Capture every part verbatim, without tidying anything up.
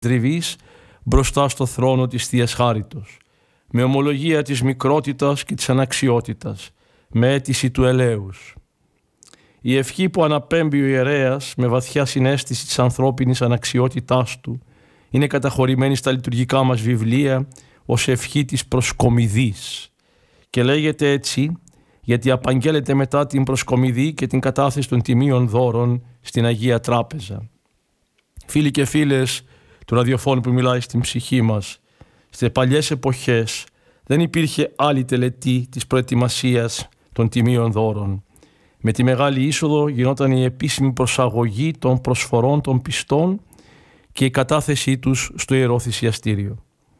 τριβής μπροστά στο θρόνο της Θείας Χάριτος, με ομολογία της μικρότητας και της αναξιότητας, με αίτηση του ελέους. Η ευχή που αναπέμπει ο ιερέας με βαθιά συναίσθηση της ανθρώπινης αναξιότητάς του είναι καταχωρημένη στα λειτουργικά μας βιβλία ως ευχή της προσκομιδής και λέγεται έτσι γιατί απαγγέλλεται μετά την προσκομιδή και την κατάθεση των τιμίων δώρων στην Αγία Τράπεζα. Φίλοι και φίλες του ραδιοφώνου που μιλάει στην ψυχή μας, στις παλιές εποχές δεν υπήρχε άλλη τελετή της προετοιμασίας των τιμίων δώρων. Με τη Μεγάλη Είσοδο γινόταν η επίσημη προσαγωγή των προσφορών των πιστών και η κατάθεσή τους στο Ιερό Θυσιαστήριο.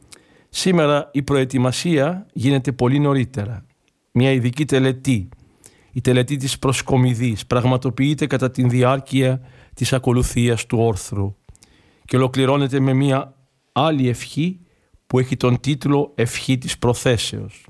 Σήμερα η προετοιμασία γίνεται πολύ νωρίτερα. Μια ειδική τελετή, η τελετή της προσκομιδής, πραγματοποιείται κατά τη διάρκεια της ακολουθίας του όρθρου και ολοκληρώνεται με μια άλλη ευχή που έχει τον τίτλο «Ευχή της Προθέσεως».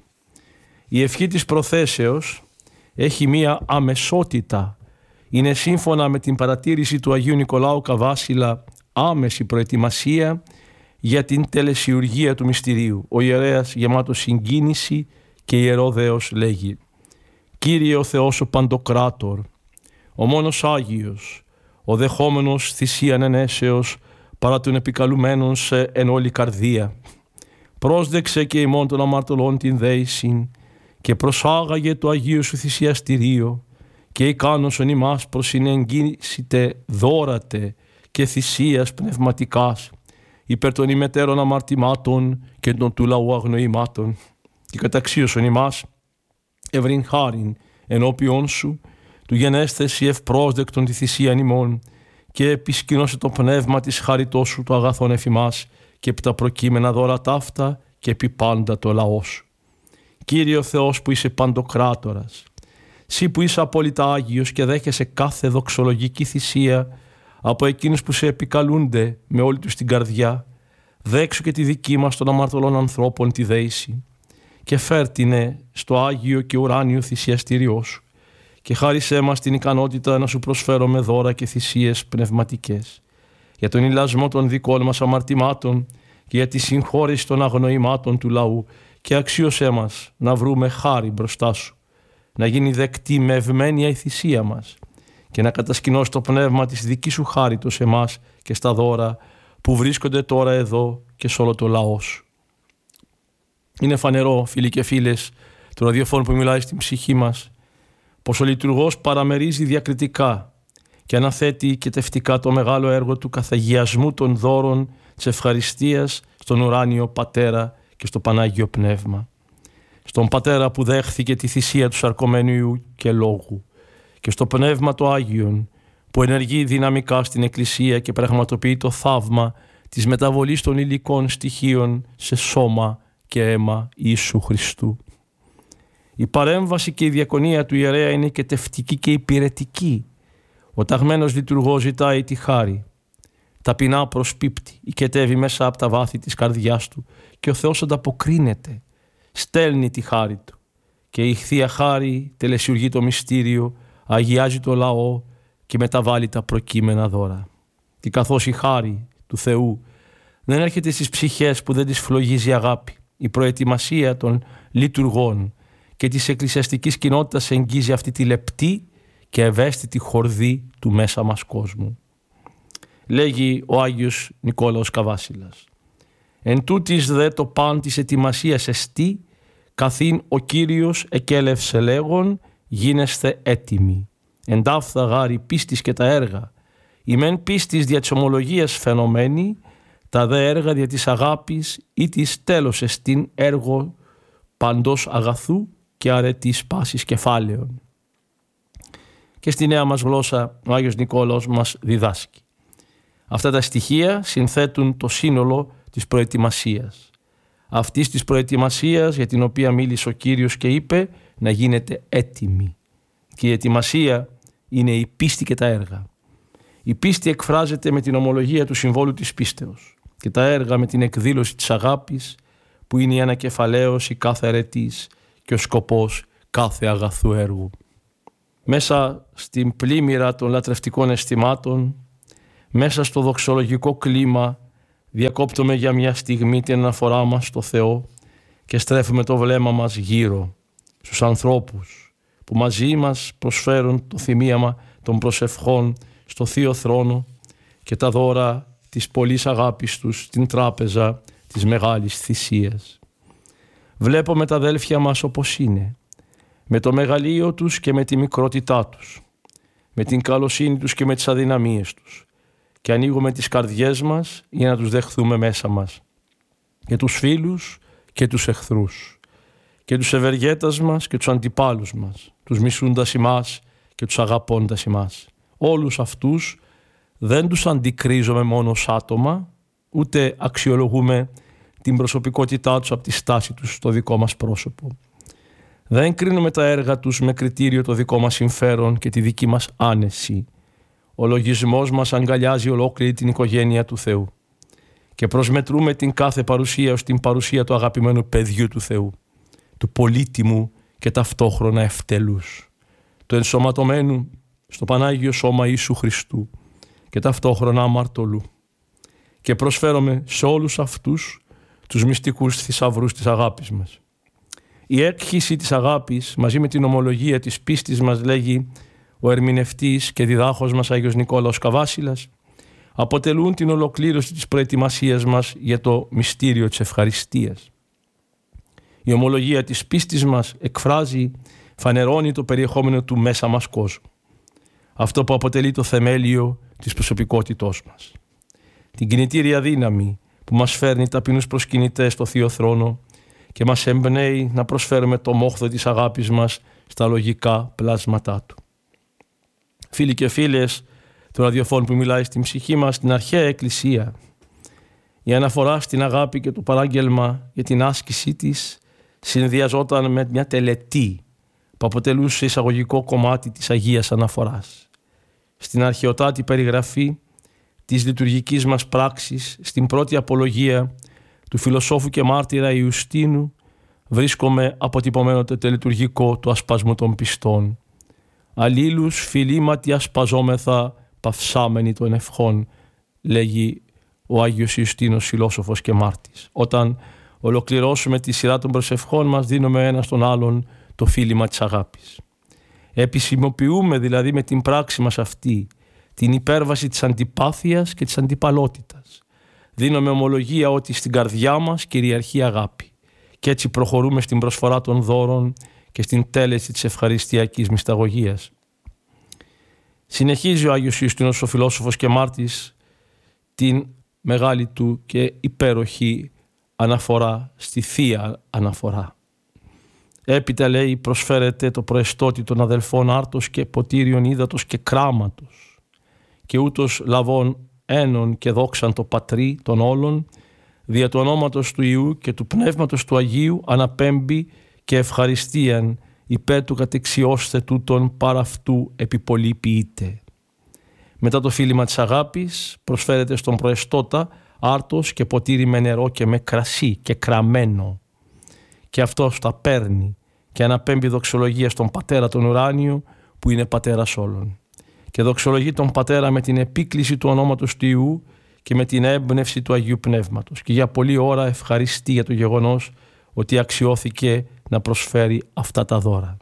Η ευχή της Προθέσεως έχει μία αμεσότητα. Είναι σύμφωνα με την παρατήρηση του Αγίου Νικολάου Καβάσιλα άμεση προετοιμασία για την τελεσιουργία του μυστηρίου. Ο ιερέας γεμάτος συγκίνηση και ιερό δέος λέγει «Κύριε ο Θεός ο Παντοκράτορ, ο μόνος Άγιος, ο δεχόμενος θυσίαν ενέσεως παρά των επικαλουμένων σε εν όλη καρδία, πρόσδεξε και ημών των αμαρτωλών την δέησιν και προσάγαγε το Αγίο σου θυσιαστηρίο και ικάνωσον ημάς προσυνεγγίσιτε δώρατε και θυσίας πνευματικάς υπέρ των ημετέρων αμαρτημάτων και των του λαού αγνοημάτων και καταξίωσον ημάς ευρύν χάριν ενώπιον σου του γενέσθεση ευπρόσδεκτον τη θυσίαν ημών και επισκηνώσε το πνεύμα της χαριτός σου το αγαθόν εφημάς και επί τα προκείμενα δώρα ταύτα και επί πάντα το λαό σου. Κύριε ο Θεός που είσαι παντοκράτορας, Συ που είσαι απόλυτα Άγιος και δέχεσαι κάθε δοξολογική θυσία από εκείνους που σε επικαλούνται με όλη τους την καρδιά, δέξου και τη δική μας των αμαρτωλών ανθρώπων τη δέηση και φέρτηνε στο Άγιο και ουράνιο θυσιαστήριό σου και χάρισέ μας την ικανότητα να σου προσφέρουμε δώρα και θυσίες πνευματικές για τον ηλασμό των δικών μας αμαρτημάτων και για τη συγχώρεση των αγνοημάτων του λαού και αξίωσέ μας να βρούμε χάρη μπροστά σου, να γίνει δεκτή με ευμένεια η θυσία μας και να κατασκηνώσει το πνεύμα της δικής σου χάριτος σε εμάς και στα δώρα που βρίσκονται τώρα εδώ και σε όλο το λαό σου. Είναι φανερό, φίλοι και φίλες του ραδιοφώνου που μιλάει στην ψυχή μας, πως ο λειτουργός παραμερίζει διακριτικά και αναθέτει και τευτικά το μεγάλο έργο του καθαγιασμού των δώρων της ευχαριστίας στον ουράνιο Πατέρα και στο Πανάγιο Πνεύμα. Στον Πατέρα που δέχθηκε τη θυσία του σαρκωμένου Υιού και Λόγου και στο Πνεύμα το Άγιον που ενεργεί δυναμικά στην Εκκλησία και πραγματοποιεί το θαύμα της μεταβολής των υλικών στοιχείων σε σώμα και αίμα Ιησού Χριστού. Η παρέμβαση και η διακονία του ιερέα είναι και τευτική και υπηρετική. Ο ταγμένος λειτουργός ζητάει τη χάρη. Ταπεινά προσπίπτει, οικετεύει μέσα από τα βάθη της καρδιάς του και ο Θεός ανταποκρίνεται, στέλνει τη χάρη του και η Θεία Χάρη τελεσιουργεί το μυστήριο, αγιάζει το λαό και μεταβάλλει τα προκείμενα δώρα. Και καθώς η χάρη του Θεού δεν έρχεται στις ψυχές που δεν τις φλογίζει αγάπη, η προετοιμασία των λειτουργών και της εκκλησιαστικής κοινότητας εγγίζει αυτή τη λεπτή και ευαίσθητη χορδή του μέσα μας κόσμου. Λέγει ο Άγιος Νικόλαος Καβάσιλας. «Εν τούτης δε το παν της ετοιμασίας εστί, καθήν ο Κύριος εκέλευσε λέγον, γίνεστε έτοιμοι. Εντάφθα γάρι πίστης και τα έργα, η μεν πίστης δια της ομολογίας φαινομένη, τα δε έργα δια της αγάπης ή της τέλος εστίν έργο παντός αγαθού και αρετής πάσης κεφάλαιων». Και στη νέα μας γλώσσα ο Άγιος Νικόλαος μας διδάσκει. Αυτά τα στοιχεία συνθέτουν το σύνολο της προετοιμασίας. Αυτής της προετοιμασίας για την οποία μίλησε ο Κύριος και είπε να γίνετε έτοιμοι. Και η ετοιμασία είναι η πίστη και τα έργα. Η πίστη εκφράζεται με την ομολογία του συμβόλου της πίστεως και τα έργα με την εκδήλωση της αγάπης που είναι η ανακεφαλαίωση κάθε αρετής και ο σκοπός κάθε αγαθού έργου. Μέσα στην πλήμμυρα των λατρευτικών αισθημάτων, μέσα στο δοξολογικό κλίμα Διακόπτουμε για μια στιγμή την αναφορά μας στο Θεό και στρέφουμε το βλέμμα μας γύρω στους ανθρώπους που μαζί μας προσφέρουν το θυμίαμα των προσευχών στο Θείο Θρόνο και τα δώρα της πολλής αγάπης τους στην τράπεζα της Μεγάλης Θυσίας. Βλέπουμε τα αδέλφια μας όπως είναι, με το μεγαλείο τους και με τη μικρότητά τους, με την καλοσύνη τους και με τις αδυναμίες τους, και ανοίγουμε τις καρδιές μας για να τους δεχθούμε μέσα μας, και τους φίλους και τους εχθρούς, και τους ευεργέτας μας και τους αντιπάλους μας, τους μισούντας ημάς και τους αγαπώντας ημάς. Όλους αυτούς δεν τους αντικρίζουμε μόνο ως άτομα, ούτε αξιολογούμε την προσωπικότητά τους από τη στάση τους στο δικό μας πρόσωπο. Δεν κρίνουμε τα έργα τους με κριτήριο το δικό μας συμφέρον και τη δική μας άνεση. Ο λογισμός μας αγκαλιάζει ολόκληρη την οικογένεια του Θεού και προσμετρούμε την κάθε παρουσία ως την παρουσία του αγαπημένου παιδιού του Θεού, του πολύτιμου και ταυτόχρονα ευτελούς, του ενσωματωμένου στο Πανάγιο Σώμα Ιησού Χριστού και ταυτόχρονα αμαρτωλού, και προσφέρομαι σε όλους αυτούς τους μυστικούς θησαυρούς της αγάπης μας. Η έκχυση της αγάπης μαζί με την ομολογία της πίστης μας, λέγει ο ερμηνευτής και διδάχος μας Άγιος Νικόλαος Καβάσιλας, αποτελούν την ολοκλήρωση της προετοιμασίας μας για το μυστήριο της ευχαριστίας. Η ομολογία της πίστης μας εκφράζει, φανερώνει το περιεχόμενο του μέσα μας κόσμου, αυτό που αποτελεί το θεμέλιο της προσωπικότητός μας. Την κινητήρια δύναμη που μας φέρνει ταπεινούς προσκυνητές στο Θείο Θρόνο και μας εμπνέει να προσφέρουμε το μόχθο της αγάπης μας στα λογικά πλάσματά του. Φίλοι και φίλες, το ραδιοφώνου που μιλάει στην ψυχή μας, στην αρχαία Εκκλησία, η αναφορά στην αγάπη και το παράγγελμα για την άσκησή της συνδυαζόταν με μια τελετή που αποτελούσε εισαγωγικό κομμάτι της Αγίας Αναφοράς. Στην αρχαιοτάτη περιγραφή της λειτουργικής μας πράξης, στην πρώτη απολογία του φιλοσόφου και μάρτυρα Ιουστίνου, βρίσκομαι αποτυπωμένο το τελετουργικό του ασπασμού των πιστών. «Αλλήλους φιλήματι ασπαζόμεθα παυσάμενοι των ευχών», λέγει ο Άγιος Ιουστίνος, φιλόσοφος και μάρτης. Όταν ολοκληρώσουμε τη σειρά των προσευχών μας, δίνουμε ένα στον άλλον το φίλημα της αγάπης. Επισημοποιούμε δηλαδή με την πράξη μας αυτή την υπέρβαση της αντιπάθειας και της αντιπαλότητας. Δίνουμε ομολογία ότι στην καρδιά μας κυριαρχεί αγάπη και έτσι προχωρούμε στην προσφορά των δώρων και στην τέλεση της ευχαριστιακής μυσταγωγίας. Συνεχίζει ο Άγιος Ιουστίνος, ο φιλόσοφος και μάρτης, την μεγάλη του και υπέροχη αναφορά στη Θεία Αναφορά. Έπειτα, λέει, προσφέρεται το προεστώτη των αδελφών άρτος και ποτήριον ύδατος και κράματος, και ούτως λαβών ένων και δόξαν το Πατρί των όλων, δια του ονόματος του Υιού και του Πνεύματος του Αγίου αναπέμπει και ευχαριστίαν υπέρ του κατεξιώστε τούτον παρά αυτού επιπολιποιείται. Μετά το φίλημα της αγάπης προσφέρεται στον προεστώτα άρτος και ποτήρι με νερό και με κρασί και κραμένο, και αυτός τα παίρνει και αναπέμπει δοξολογία στον Πατέρα τον ουράνιο που είναι Πατέρας όλων, και δοξολογεί τον Πατέρα με την επίκληση του ονόματος του Υιού και με την έμπνευση του Αγίου Πνεύματος, και για πολλή ώρα ευχαριστεί για το γεγονός ότι αξιώθηκε να προσφέρει αυτά τα δώρα.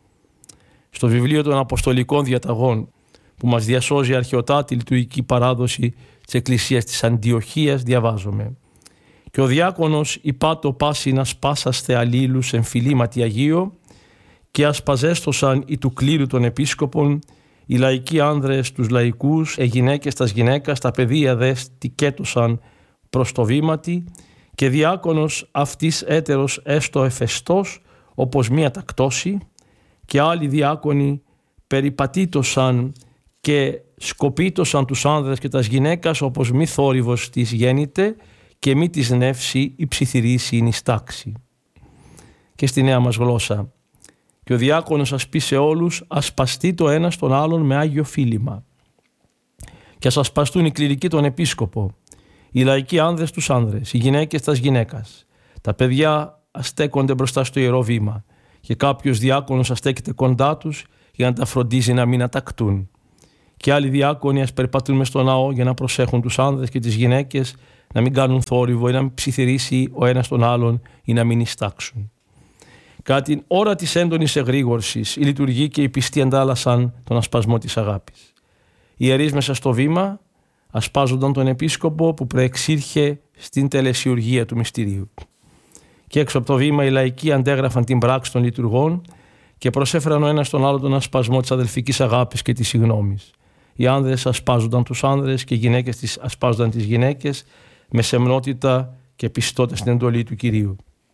Στο βιβλίο των Αποστολικών Διαταγών που μας διασώζει αρχαιοτάτη λειτουργική παράδοση της Εκκλησίας της Αντιοχίας διαβάζουμε: «Και ο διάκονος υπάτω πάση να σπάσαστε αλλήλους εμφυλήματι Αγίο, και ασπαζέστοσαν οι του κλήρου των επίσκοπων, οι λαϊκοί άνδρες τους λαϊκούς, οι γυναίκες τας γυναίκας, τα παιδεία δε στικέτωσαν προς το βήματι, και διάκονος αυτής έτερος έστω εφεστός, όπως μία τακτώση, και άλλοι διάκονοι περιπατήτωσαν και σκοπίτωσαν τους άνδρες και τας γυναίκας, όπως μη θόρυβος της γέννηται και μη της νεύση η ψιθυρίση είναι η στάξη». Και στη νέα μας γλώσσα: «Και ο διάκονος ας πει σε όλους, ασπαστεί το ένα στον άλλον με άγιο φίλημα. Και ας ασπαστούν οι κληρικοί τον επίσκοπο, οι λαϊκοί άνδρες τους άνδρες, οι γυναίκες τας γυναίκας. Τα παιδιά αστέκονται μπροστά στο ιερό βήμα, και κάποιος διάκονος αστέκεται κοντά τους για να τα φροντίζει να μην ατακτούν. Και άλλοι διάκονοι ας περπατούν μες στο ναό για να προσέχουν τους άνδρες και τις γυναίκες, να μην κάνουν θόρυβο ή να μην ψιθυρίσει ο ένας τον άλλον ή να μην ιστάξουν. Κατά την ώρα της έντονης εγρήγορσης, η λειτουργοί και οι πιστοί αντάλλασαν τον ασπασμό της αγάπης. Οι ιερείς μέσα στο βήμα ασπάζονταν τον επίσκοπο που προεξήρχε στην τελεσιουργία του μυστηρίου. Και έξω από το βήμα οι λαϊκοί αντέγραφαν την πράξη των λειτουργών και προσέφεραν ο ένας τον άλλο τον ασπασμό της αδελφικής αγάπης και της συγνώμης. Οι άνδρες ασπάζονταν τους άνδρες και οι γυναίκες τις ασπάζονταν τις γυναίκες με σεμνότητα και πιστότητα στην εντολή του Κυρίου.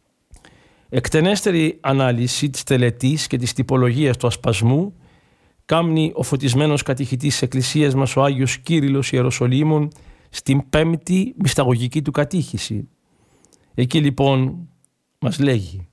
Εκτενέστερη ανάλυση της τελετής και της τυπολογίας του ασπασμού κάμνει ο φωτισμένος κατηχητής της Εκκλησίας μας ο Άγιος Κύριλλος Ιεροσολύμων στην πέμπτη μυσταγωγική του κατήχηση. Εκεί λοιπόν μας λέγει: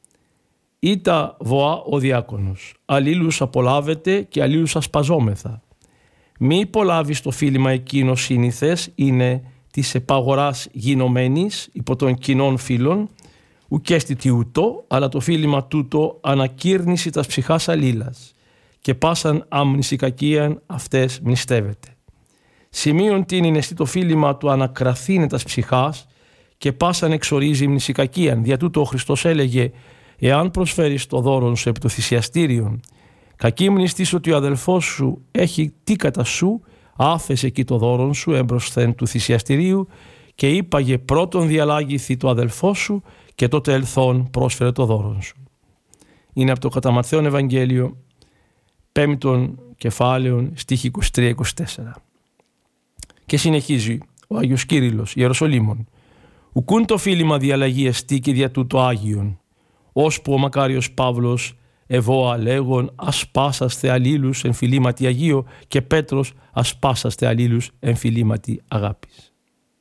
«Ήτα βοά ο διάκονος, αλλήλους απολάβετε και αλλήλους ασπαζόμεθα. Μη υπολάβεις το φίλημα εκείνο σύνηθες είναι της επαγοράς γινωμένης υπό των κοινών φίλων, ουκέστη τιούτο, αλλά το φίλημα τούτο ανακύρνηση τας ψυχάς αλλήλας και πάσαν άμνηση κακίαν αυτές μνηστεύεται. Σημείων την είναι στη το φίλημα του ανακραθήνε τας ψυχάς και πάσαν εξορίζει μνηση κακίαν. Δια τούτο ο Χριστός έλεγε: εάν προσφέρεις το δώρον σου επί το θυσιαστήριον, κακή μνηστής ότι ο αδελφός σου έχει τι κατά σου, άφεσε εκεί το δώρον σου έμπροσθεν του θυσιαστηρίου και είπαγε πρώτον διαλάγηθη το αδελφό σου και τότε ελθόν πρόσφερε το δώρον σου». Είναι από το κατά Ματθαίον Ευαγγέλιο, πέμπτον κεφάλαιον, στίχη είκοσι τρία είκοσι τέσσερα. Και συνεχίζει ο Άγιος Κύριλλος Ιεροσολύμων: «Ουκούν το φίλημα διαλλαγή εστί και δια τούτο Άγιον, ώσπου ο μακάριος Παύλος ευώα λέγον ασπάσαστε αλλήλους εν φιλήματι Αγίο και Πέτρος ασπάσαστε αλλήλους εν φιλήματι αγάπης».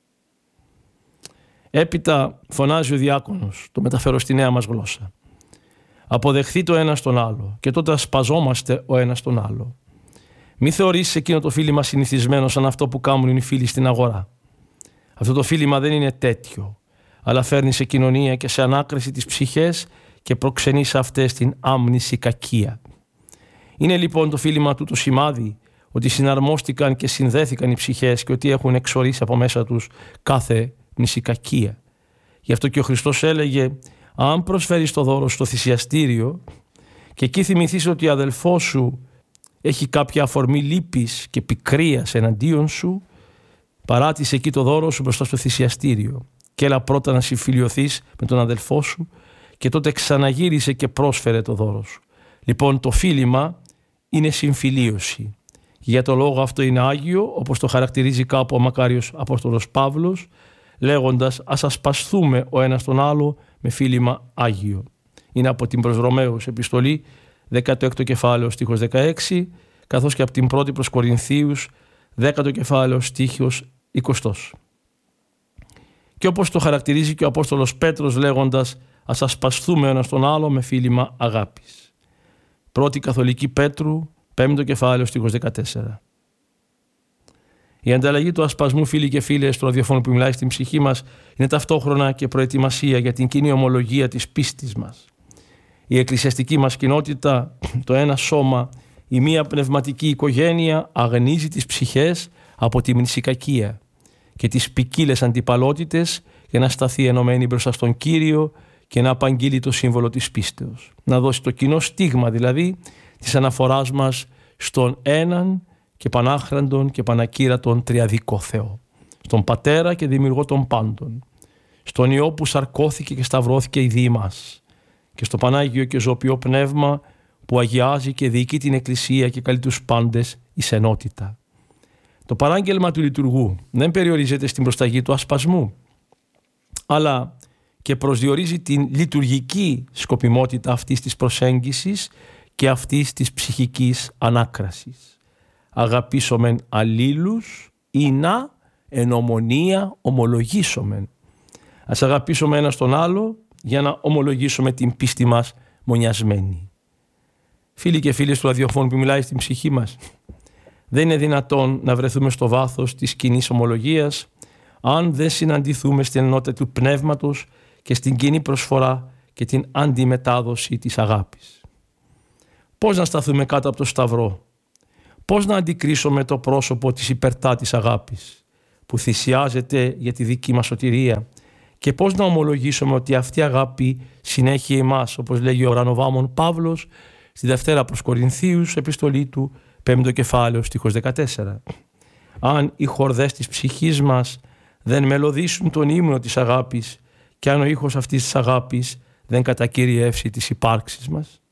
Έπειτα φωνάζει ο διάκονος, το μεταφέρω στη νέα μας γλώσσα: «Αποδεχθεί το ένα στον άλλο και τότε ασπαζόμαστε ο ένας τον άλλο. Μη θεωρήσεις εκείνο το φίλημα συνηθισμένο σαν αυτό που κάνουν οι φίλοι στην αγορά. Αυτό το φίλημα δεν είναι τέτοιο, αλλά φέρνει σε κοινωνία και σε ανάκριση τις ψυχές και προξενεί σε αυτές την άμνηση κακία. Είναι λοιπόν το φίλημα του το σημάδι ότι συναρμόστηκαν και συνδέθηκαν οι ψυχές και ότι έχουν εξορίσει από μέσα τους κάθε μνησικακία. Γι' αυτό και ο Χριστός έλεγε: αν προσφέρεις το δώρο στο θυσιαστήριο και εκεί θυμηθείς ότι ο αδελφός σου έχει κάποια αφορμή λύπης και πικρίας εναντίον σου, παράτησε εκεί το δώρο σου μπροστά στο θυσιαστήριο και έλα πρώτα να συμφιλιωθείς με τον αδελφό σου και τότε ξαναγύρισε και πρόσφερε το δώρο σου. Λοιπόν, το φίλημα είναι συμφιλίωση. Και για το λόγο αυτό είναι Άγιο, όπως το χαρακτηρίζει κάπου ο μακάριος Απόστολος Παύλος, λέγοντας ας ασπασθούμε ο ένας τον άλλο με φίλημα Άγιο. Είναι από την προς Ρωμαίους επιστολή, δέκατο έκτο κεφάλαιο στίχος δεκαέξι, καθώς και από την πρώτη προς Κορινθίους, δέκατο κεφάλαιο στίχος είκοσι. Και όπως το χαρακτηρίζει και ο Απόστολος Πέτρος λέγοντας ας ασπασθούμε ο ένας τον άλλο με φίλημα αγάπης. Πρώτη Καθολική Πέτρου, πέμπτο κεφάλαιο στίχος δεκατέσσερα. Η ανταλλαγή του ασπασμού, φίλοι και φίλες, του ραδιοφώνου που μιλάει στην ψυχή μας, είναι ταυτόχρονα και προετοιμασία για την κοινή ομολογία της πίστης μας. Η εκκλησιαστική μας κοινότητα, το ένα σώμα, η μία πνευματική οικογένεια αγνίζει τις ψυχές από τη μνησικακία και τις ποικίλες αντιπαλότητες για να σταθεί ενωμένη μπροστά στον Κύριο και να απαγγείλει το σύμβολο της πίστεως. Να δώσει το κοινό στίγμα δηλαδή της αναφοράς μας στον έναν και πανάχραντον και πανακύρατον τριαδικό Θεό, στον Πατέρα και Δημιουργό των πάντων, στον Υιό που σαρκώθηκε και σταυρώθηκε ειδί μας και στο Πανάγιο και Ζωοποιό Πνεύμα που αγιάζει και διοικεί την Εκκλησία και καλεί τους πάντες εις ενότητα. Το παράγγελμα του λειτουργού δεν περιορίζεται στην προσταγή του ασπασμού, αλλά και προσδιορίζει την λειτουργική σκοπιμότητα αυτής της προσέγγισης και αυτής της ψυχικής ανάκρασης. Αγαπήσομεν αλλήλους ή να εν ομονία ομολογήσομεν. Ας αγαπήσουμε ένας τον άλλο για να ομολογήσουμε την πίστη μας μονιασμένη. Φίλοι και φίλες του ραδιοφώνου που μιλάει στην ψυχή μας, δεν είναι δυνατόν να βρεθούμε στο βάθος της κοινής ομολογίας αν δεν συναντηθούμε στην ενότητα του πνεύματος και στην κοινή προσφορά και την αντιμετάδοση της αγάπης. Πώς να σταθούμε κάτω από το σταυρό, Πώς να αντικρίσουμε το πρόσωπο της υπερτάτης αγάπης που θυσιάζεται για τη δική μας σωτηρία και πώς να ομολογήσουμε ότι αυτή η αγάπη συνέχει εμάς, όπως λέγει ο ουρανοβάμων Παύλος στη Δευτέρα προς Κορινθίους, επιστολή του, πέμπτο κεφάλαιο, στίχος δεκατέσσερα. Αν οι χορδές της ψυχής μας δεν μελωδήσουν τον ύμνο της αγάπης και αν ο ήχος αυτής της αγάπης δεν κατακυριεύσει τις υπάρξεις μας.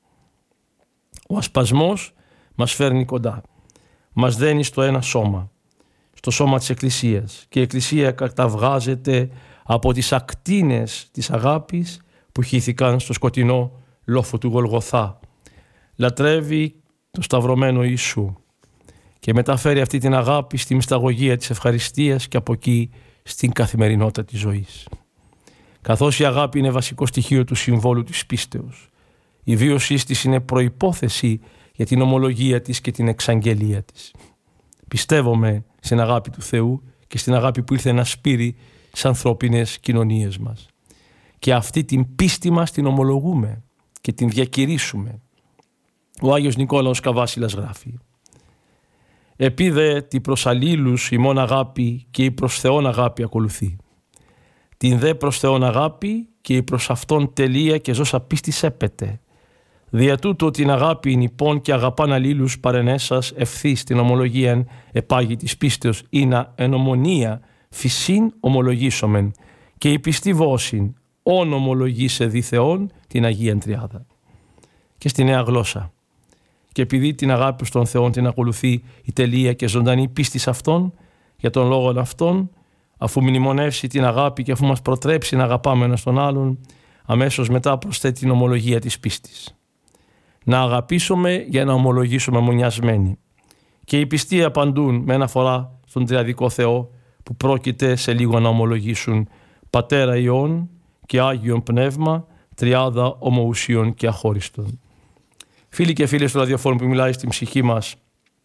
Ο ασπασμός μας φέρνει κοντά, μας δένει στο ένα σώμα, στο σώμα της Εκκλησίας, και η Εκκλησία καταβγάζεται από τις ακτίνες της αγάπης που χύθηκαν στο σκοτεινό λόφο του Γολγοθά. Λατρεύει το σταυρωμένο Ιησού και μεταφέρει αυτή την αγάπη στη μυσταγωγία της ευχαριστίας και από εκεί στην καθημερινότητα της ζωής. Καθώς η αγάπη είναι βασικό στοιχείο του συμβόλου της πίστεως, η βίωσή της είναι προϋπόθεση για την ομολογία της και την εξαγγελία της. Πιστεύομαι στην αγάπη του Θεού και στην αγάπη που ήρθε να σπείρει στις ανθρώπινες κοινωνίες μας. Και αυτή την πίστη μας την ομολογούμε και την διακηρύσουμε. Ο Άγιος Νικόλαος Καβάσιλας γράφει: «Επί δε τη προς αλλήλους ημών αγάπη και η προς Θεόν αγάπη ακολουθεί. Την δε προς Θεόν αγάπη και η προς Αυτόν τελεία και ζώσα πίστης έπεται. Δια τούτο την αγάπη νηπών και αγαπάν αλλήλους παρενέσας ευθύς την ομολογίαν επάγει της πίστεως είναι εν ομονία φυσίν ομολογήσομεν και η πιστή βόσιν όν ομολογήσε δι Θεόν την Αγίαν Τριάδα». Και στη Νέα Γλώσσα: «Και επειδή την αγάπη στον Θεόν την ακολουθεί η τελεία και ζωντανή πίστη σε Αυτόν, για τον λόγο αυτόν, αφού μνημονεύσει την αγάπη και αφού μας προτρέψει να αγαπάμε ένας τον άλλον, αμέσως μετά προσθέτει την ομολογία της πίστης. Να αγαπήσουμε για να ομολογήσουμε μονιασμένοι. Και οι πιστοί απαντούν με αναφορά στον τριαδικό Θεό που πρόκειται σε λίγο να ομολογήσουν Πατέρα Υιόν και Άγιον Πνεύμα, τριάδα ομοουσίων και αχώριστον». Φίλοι και φίλες του ραδιοφόρου που μιλάει στην ψυχή μας,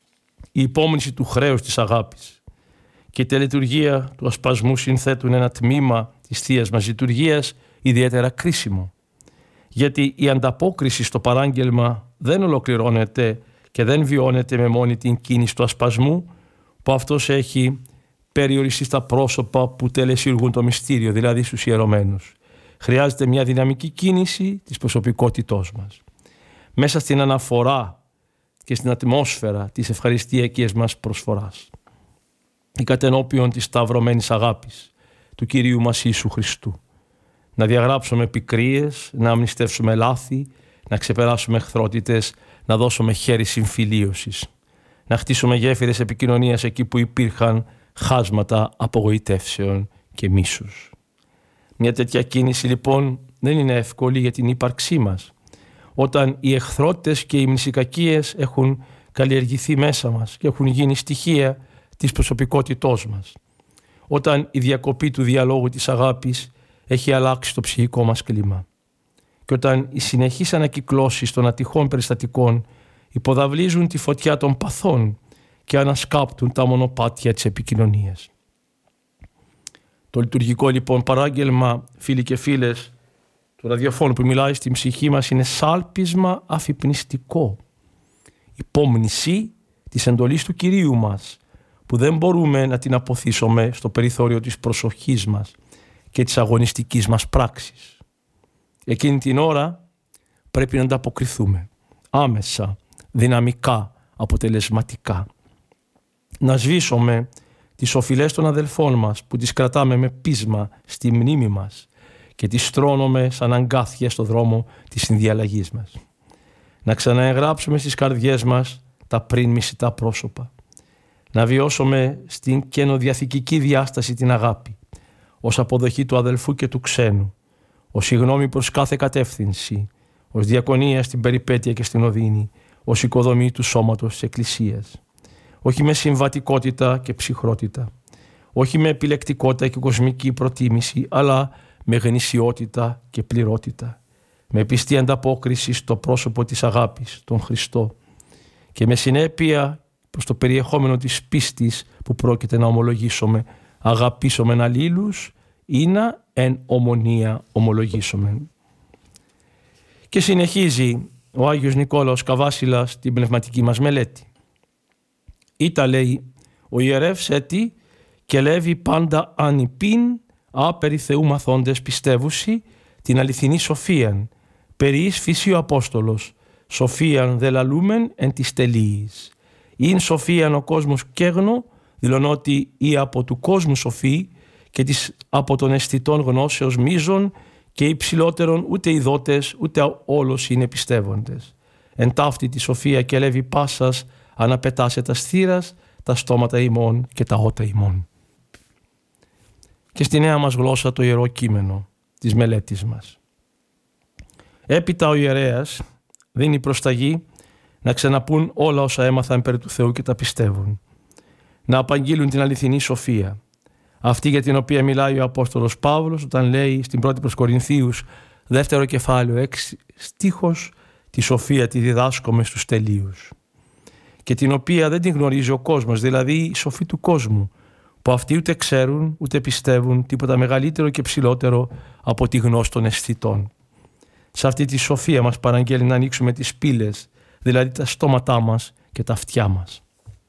η υπόμνηση του χρέους της αγάπης και η τελετουργία του ασπασμού συνθέτουν ένα τμήμα της θείας μας λειτουργίας ιδιαίτερα κρίσιμο. Γιατί η ανταπόκριση στο παράγγελμα δεν ολοκληρώνεται και δεν βιώνεται με μόνη την κίνηση του ασπασμού που αυτός έχει περιοριστεί στα πρόσωπα που τελεσιουργούν το μυστήριο, δηλαδή στους ιερωμένους. Χρειάζεται μια δυναμική κίνηση της προσωπικότητός μας. Μέσα στην αναφορά και στην ατμόσφαιρα της ευχαριστιακής μας προσφοράς. Η κατενόπιον της σταυρωμένης αγάπης του Κυρίου μας Ιησού Χριστού. Να διαγράψουμε πικρίες, να αμνηστεύσουμε λάθη, να ξεπεράσουμε εχθρότητες, να δώσουμε χέρι συμφιλίωσης. Να χτίσουμε γέφυρες επικοινωνίας εκεί που υπήρχαν χάσματα απογοητεύσεων και μίσους. Μια τέτοια κίνηση λοιπόν δεν είναι εύκολη για την ύπαρξή μας. Όταν οι εχθρότητες και οι μνησικακίες έχουν καλλιεργηθεί μέσα μας και έχουν γίνει στοιχεία της προσωπικότητός μας. Όταν η διακοπή του διαλόγου της αγάπης έχει αλλάξει το ψυχικό μας κλίμα. Και όταν οι συνεχείς ανακυκλώσεις των ατυχών περιστατικών υποδαβλίζουν τη φωτιά των παθών και ανασκάπτουν τα μονοπάτια της επικοινωνίας. Το λειτουργικό λοιπόν παράγγελμα, φίλοι και φίλες του ραδιοφώνου που μιλάει στην ψυχή μας, είναι σάλπισμα αφυπνιστικό. Υπόμνηση της εντολής του Κυρίου μας, που δεν μπορούμε να την αποθήσουμε στο περιθώριο της προσοχής μας και της αγωνιστικής μας πράξης. Εκείνη την ώρα πρέπει να ανταποκριθούμε άμεσα, δυναμικά, αποτελεσματικά. Να σβήσουμε τις οφειλές των αδελφών μας που τις κρατάμε με πείσμα στη μνήμη μας και τις στρώνουμε σαν αγκάθια στο δρόμο της συνδιαλλαγής μας. Να ξαναεγράψουμε στις καρδιές μας τα πριν μισητά πρόσωπα. Να βιώσουμε στην καινοδιαθηκική διάσταση την αγάπη, ως αποδοχή του αδελφού και του ξένου, ως συγγνώμη προς κάθε κατεύθυνση, ως διακονία στην περιπέτεια και στην οδύνη, ως οικοδομή του σώματος της Εκκλησίας. Όχι με συμβατικότητα και ψυχρότητα, όχι με επιλεκτικότητα και κοσμική προτίμηση, αλλά με γνησιότητα και πληρότητα, με πιστή ανταπόκριση στο πρόσωπο της αγάπης, τον Χριστό, και με συνέπεια προς το περιεχόμενο της πίστης που πρόκειται να ομολογήσουμε, αγαπήσομεν αλλήλους, ήνα εν ομονία ομολογήσομεν. Και συνεχίζει ο Άγιος Νικόλαος Καβάσιλας την πνευματική μας μελέτη. Ήτα λέει ο ιερεύς έτι και λέβει πάντα ανυπήν α περί Θεού μαθόντες πιστεύουσι την αληθινή σοφίαν, περί εις φύσιο Απόστολος, σοφίαν δε λαλούμεν εν της τελείης. Ειν σοφίαν ο κόσμος κέγνο, δηλώνω ότι ή από του κόσμου σοφή και της από των αισθητών γνώσεως μίζων και υψηλότερον ούτε οι δότες ούτε όλος είναι πιστεύοντες. Εν ταύτη τη σοφία και λέβει πάσας αναπετάσε τα στήρας, τα στόματα ημών και τα ότα ημών. Και στη νέα μας γλώσσα το ιερό κείμενο της μελέτης μας. Έπειτα ο ιερέας δίνει προσταγή να ξαναπούν όλα όσα έμαθαν περί του Θεού και τα πιστεύουν. Να απαγγείλουν την αληθινή σοφία. Αυτή για την οποία μιλάει ο Απόστολος Παύλος όταν λέει στην πρώτη προς Κορινθίους δεύτερο κεφάλαιο έξι στίχος τη σοφία τη διδάσκομαι στους τελείους. Και την οποία δεν την γνωρίζει ο κόσμος, δηλαδή η σοφή του κόσμου, που αυτοί ούτε ξέρουν ούτε πιστεύουν τίποτα μεγαλύτερο και ψηλότερο από τη γνώση των αισθητών. Σε αυτή τη σοφία μας παραγγέλει να ανοίξουμε τις πύλες, δηλαδή τα στόματά μας και τα αυτιά μας.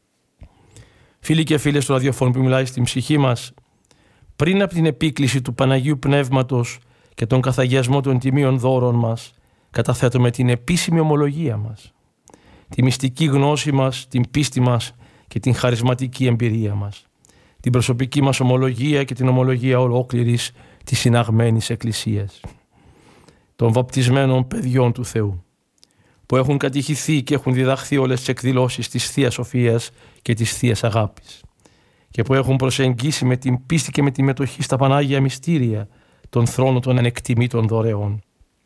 Φίλοι και φίλες του ραδιοφώνου που μιλάει στην ψυχή μας, πριν από την επίκληση του Παναγίου Πνεύματος και τον καθαγιασμό των τιμίων δώρων μας, καταθέτουμε την επίσημη ομολογία μας, τη μυστική γνώση μας, την πίστη μας και την χαρισματική εμπειρία μας, την προσωπική μας ομολογία και την ομολογία ολόκληρης της συναγμένης Εκκλησίας, των βαπτισμένων παιδιών του Θεού, που έχουν κατηχηθεί και έχουν διδαχθεί όλες τις εκδηλώσεις της Θείας Σοφίας και της Θείας Αγάπης και που έχουν προσεγγίσει με την πίστη και με τη μετοχή στα Πανάγια Μυστήρια τον θρόνο των ανεκτιμήτων δωρεών.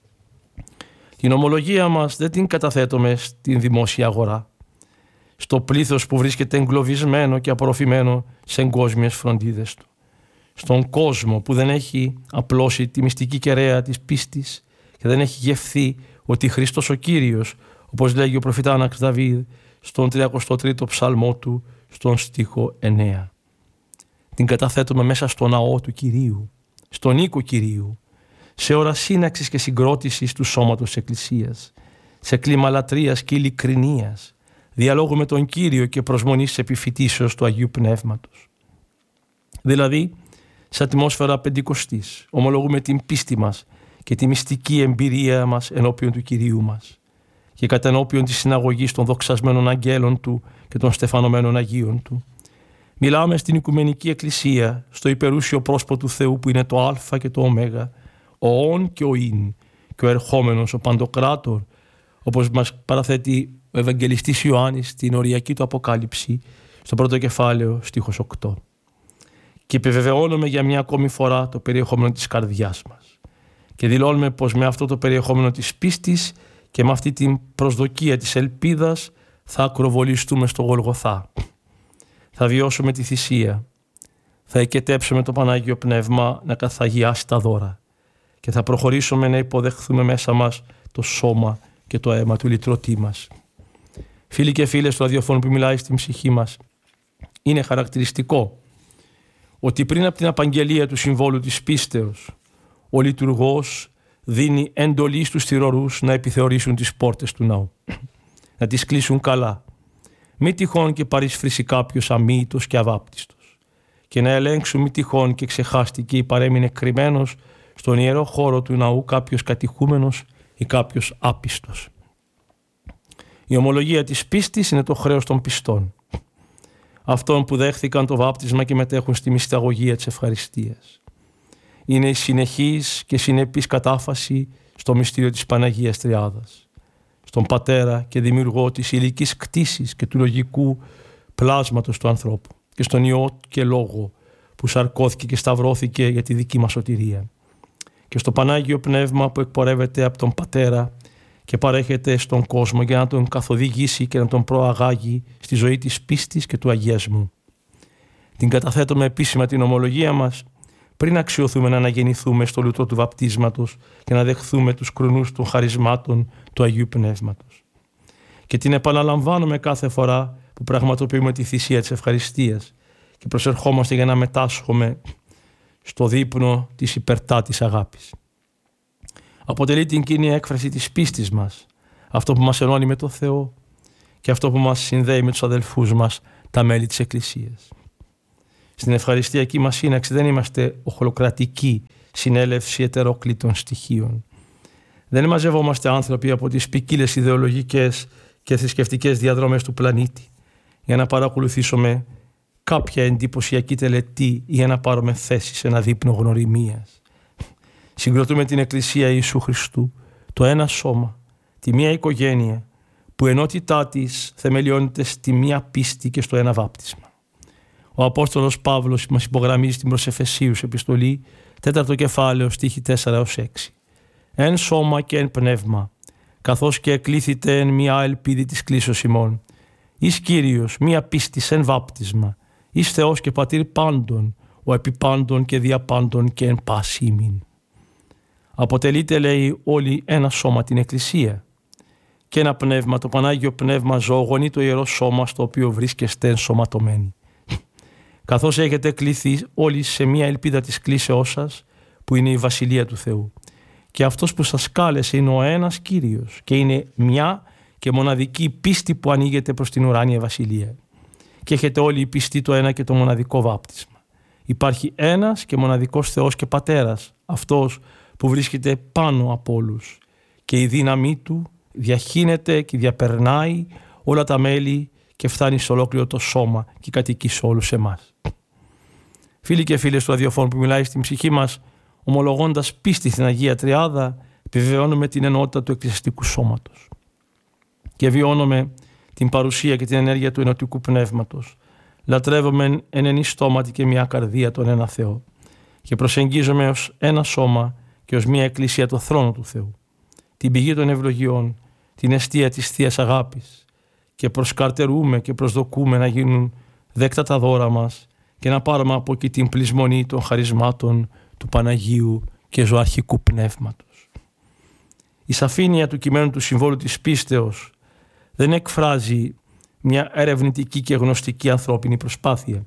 Την ομολογία μας δεν την καταθέτουμε στην δημόσια αγορά, στο πλήθος που βρίσκεται εγκλωβισμένο και απορροφημένο σε εγκόσμιες φροντίδες του, στον κόσμο που δεν έχει απλώσει τη μυστική κεραία της πίστης και δεν έχει γευθεί ότι Χριστός ο Κύριος, όπως λέγει ο προφητάναξ Δαβίδ στον τριακοστό τρίτο ψαλμό του, στον στίχο εννέα. Την καταθέτουμε μέσα στο ναό του Κυρίου, στον οίκο Κυρίου, σε ώρα σύναξης και συγκρότησης του σώματος της Εκκλησίας, σε κλίμα λατρείας και ειλικρινίας, διαλόγου με τον Κύριο και προσμονής επιφυτίσεως του Αγίου Πνεύματος. Δηλαδή, σε ατμόσφαιρα πεντηκοστής, ομολογούμε την πίστη μας και τη μυστική εμπειρία μας ενώπιον του Κυρίου μας και κατά ενώπιον της συναγωγής των δοξασμένων αγγέλων Του και των στεφανωμένων Αγίων Του. Μιλάμε στην Οικουμενική Εκκλησία, στο υπερούσιο πρόσωπο του Θεού που είναι το Α και το Ω, ο Ων και ο Ιν και ο ερχόμενος, ο Παντοκράτορ, όπως μας παραθέτει ο Ευαγγελιστής Ιωάννης στην οριακή του Αποκάλυψη, στο πρώτο κεφάλαιο, στίχος οκτώ. Και επιβεβαιώνουμε για μια ακόμη φορά το περιεχόμενο της καρδιάς μας. Και δηλώνουμε πως με αυτό το περιεχόμενο της πίστης και με αυτή την προσδοκία της ελπίδας θα ακροβολιστούμε στο Γολγοθά. Θα βιώσουμε τη θυσία. Θα εκετέψουμε το Πανάγιο Πνεύμα να καθαγιάσει τα δώρα. Και θα προχωρήσουμε να υποδεχθούμε μέσα μας το σώμα και το αίμα του λυτρωτή μας. Φίλοι και φίλες του ραδιοφώνου που μιλάει στην ψυχή μας, είναι χαρακτηριστικό ότι πριν από την απαγγελία του συμβόλου της πίστεως, ο λειτουργός δίνει εντολή στους θυρωρούς να επιθεωρήσουν τις πόρτες του ναού, να τις κλείσουν καλά, μη τυχόν και παρισφρήσει κάποιος αμύητος και αβάπτιστος, και να ελέγξουν μη τυχόν και ξεχάστηκε ή παρέμεινε κρυμμένος στον ιερό χώρο του ναού κάποιος κατηχούμενος ή κάποιος άπιστος. Η ομολογία της πίστης είναι το χρέος των πιστών, αυτών που δέχθηκαν το βάπτισμα και μετέχουν στη μυσταγωγία της ευχαριστίας. Είναι η συνεχής και συνεπής κατάφαση στο μυστήριο της Παναγίας Τριάδας, στον Πατέρα και Δημιουργό της υλικής κτήσης και του λογικού πλάσματος του ανθρώπου και στον Υιό και Λόγο που σαρκώθηκε και σταυρώθηκε για τη δική μας σωτηρία και στο Πανάγιο Πνεύμα που εκπορεύεται από τον Πατέρα και παρέχεται στον κόσμο για να τον καθοδηγήσει και να τον προαγάγει στη ζωή της πίστης και του αγιασμού. Την καταθέτουμε επίσημα την ομολογία μας πριν αξιωθούμε να αναγεννηθούμε στο λουτρό του βαπτίσματος και να δεχθούμε τους κρουνούς των χαρισμάτων του Αγίου Πνεύματος. Και την επαναλαμβάνουμε κάθε φορά που πραγματοποιούμε τη θυσία της ευχαριστίας και προσερχόμαστε για να μετάσχουμε στο δείπνο της υπερτάτης αγάπης. Αποτελεί την κοινή έκφραση της πίστης μας, αυτό που μας ενώνει με το Θεό και αυτό που μας συνδέει με τους αδελφούς μας, τα μέλη της Εκκλησίας. Στην ευχαριστιακή μας σύναξη δεν είμαστε οχλοκρατική συνέλευση ετερόκλητων στοιχείων. Δεν μαζευόμαστε άνθρωποι από τις ποικίλες ιδεολογικές και θρησκευτικές διαδρόμες του πλανήτη για να παρακολουθήσουμε κάποια εντυπωσιακή τελετή ή για να πάρουμε θέση σε ένα δείπνο γνωριμίας. Συγκροτούμε την Εκκλησία Ιησού Χριστού, το ένα σώμα, τη μία οικογένεια, που ενότητά της θεμελιώνεται στη μία πίστη και στο ένα βάπτισμα. Ο Απόστολος Παύλος μας υπογραμμίζει στην προς Εφεσίους επιστολή, τέταρτο κεφάλαιο, στίχοι τέσσερα έως έξι. Εν σώμα και εν πνεύμα, καθώς και εκλήθητε εν μία ελπίδη της κλίσεως ημών, εις Κύριος μία πίστης εν βάπτισμα, εις Θεός και Πατήρ πάντων, ο επί πάντων και δια πάντων και εν πάση ημίν. Αποτελείται, λέει, όλη ένα σώμα, την Εκκλησία, και ένα πνεύμα, το Πανάγιο Πνεύμα ζωογονεί το Ιερό Σώμα στο οποίο βρίσκεστε ενσωματωμένοι. Καθώς έχετε κληθεί όλοι σε μία ελπίδα της κλήσεώς σας, που είναι η Βασιλεία του Θεού. Και αυτός που σας κάλεσε είναι ο ένας Κύριος και είναι μια και μοναδική πίστη που ανοίγεται προς την ουράνια Βασιλεία. Και έχετε όλοι οι πιστοί το ένα και το μοναδικό βάπτισμα. Υπάρχει ένας και μοναδικός Θεός και Πατέρας, αυτός που βρίσκεται πάνω από όλους, και η δύναμή του διαχύνεται και διαπερνάει όλα τα μέλη και φτάνει σε ολόκληρο το σώμα και κατοικεί σε όλους εμάς. Φίλοι και φίλες του ραδιοφώνου που μιλάει στην ψυχή μας, ομολογώντας πίστη στην Αγία Τριάδα, επιβεβαιώνουμε την ενότητα του εκκλησιαστικού σώματος και βιώνουμε την παρουσία και την ενέργεια του ενωτικού πνεύματος. Λατρεύουμε εν ενή στόματι και μια καρδία τον ένα Θεό και προσεγγίζουμε ως ένα σώμα και ως μια εκκλησία το θρόνο του Θεού, την πηγή των ευλογιών, την αιστεία της Θείας Αγάπης, και προσκαρτερούμε και προσδοκούμε να γίνουν δέκτα τα δώρα μας και να πάρουμε από εκεί την πλεισμονή των χαρισμάτων του Παναγίου και ζωαρχικού πνεύματος. Η σαφήνεια του κειμένου του συμβόλου της πίστεως δεν εκφράζει μια ερευνητική και γνωστική ανθρώπινη προσπάθεια,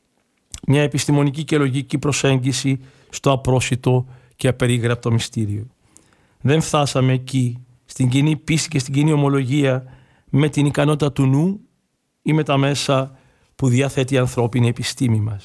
μια επιστημονική και λογική προσέγγιση στο απρόσιτο και απερίγραπτο μυστήριο. Δεν φτάσαμε εκεί στην κοινή πίστη και στην κοινή ομολογία με την ικανότητα του νου ή με τα μέσα που διαθέτει η ανθρώπινη επιστήμη μας.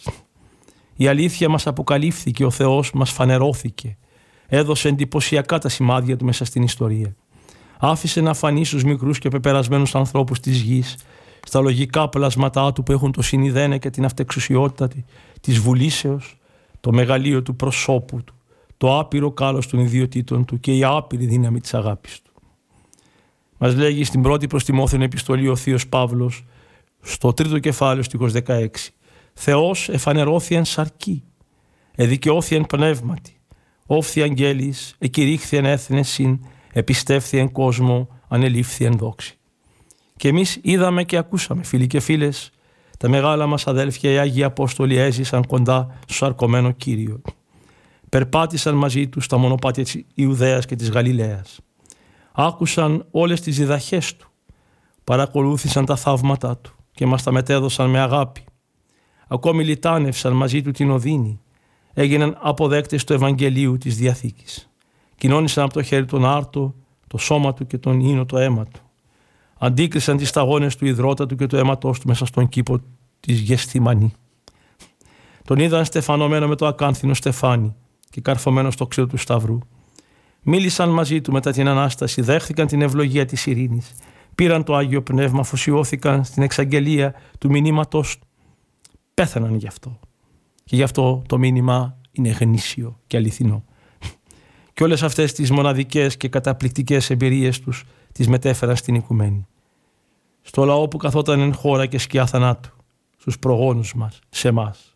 Η αλήθεια μας αποκαλύφθηκε, ο Θεός μας φανερώθηκε, έδωσε εντυπωσιακά τα σημάδια του μέσα στην ιστορία. Άφησε να φανεί στους μικρούς και πεπερασμένους ανθρώπους της γης, στα λογικά πλασματά του που έχουν το συνειδένε και την αυτεξουσιότητα της βουλήσεως, το μεγαλείο του προσώπου του, το άπειρο κάλος των ιδιωτήτων του και η άπειρη δύναμη της αγάπης του. Μας λέγει στην πρώτη προς Τιμόθεον επιστολή ο Θείος Παύλος, στο τρίτο κεφάλαιο στίχος δεκαέξι. Θεός εφανερώθη εν σαρκή, εδικαιώθη εν πνεύματι, όφθη αγγέλης, εκηρύχθη εν έθνεσιν, επιστεύθη εν κόσμο, ανελήφθη εν δόξη. Και εμείς είδαμε και ακούσαμε, φίλοι και φίλες, τα μεγάλα μας αδέλφια οι Άγιοι Απόστολοι έζησαν κοντά στο σαρκωμένο Κύριο. Περπάτησαν μαζί τους στα μονοπάτια της Ιουδαίας και της Γαλιλαίας. Άκουσαν όλες τις διδαχές του, παρακολούθησαν τα θαύματά του και μας τα μετέδωσαν με αγάπη. Ακόμη λιτάνευσαν μαζί του την οδύνη, έγιναν αποδέκτες του Ευαγγελίου της Διαθήκης. Κοινώνησαν από το χέρι τον άρτο, το σώμα του και τον ίνο το αίμα του. Αντίκρισαν τις σταγόνες του υδρότα του και του αίματός του μέσα στον κήπο της Γεσθημανή. Τον είδαν στεφανωμένο με το ακάνθινο στεφάνι και καρφωμένο στο ξύλο του Σταυρού. Μίλησαν μαζί του μετά την Ανάσταση, δέχθηκαν την ευλογία της ειρήνης, πήραν το Άγιο Πνεύμα, αφοσιώθηκαν στην εξαγγελία του μηνύματος του. Πέθαναν γι' αυτό. Και γι' αυτό το μήνυμα είναι γνήσιο και αληθινό. Και όλες αυτές τις μοναδικές και καταπληκτικές εμπειρίες τους τις μετέφεραν στην οικουμένη. Στο λαό που καθόταν εν χώρα και σκιά θανάτου, στους προγόνους μας, σε εμάς.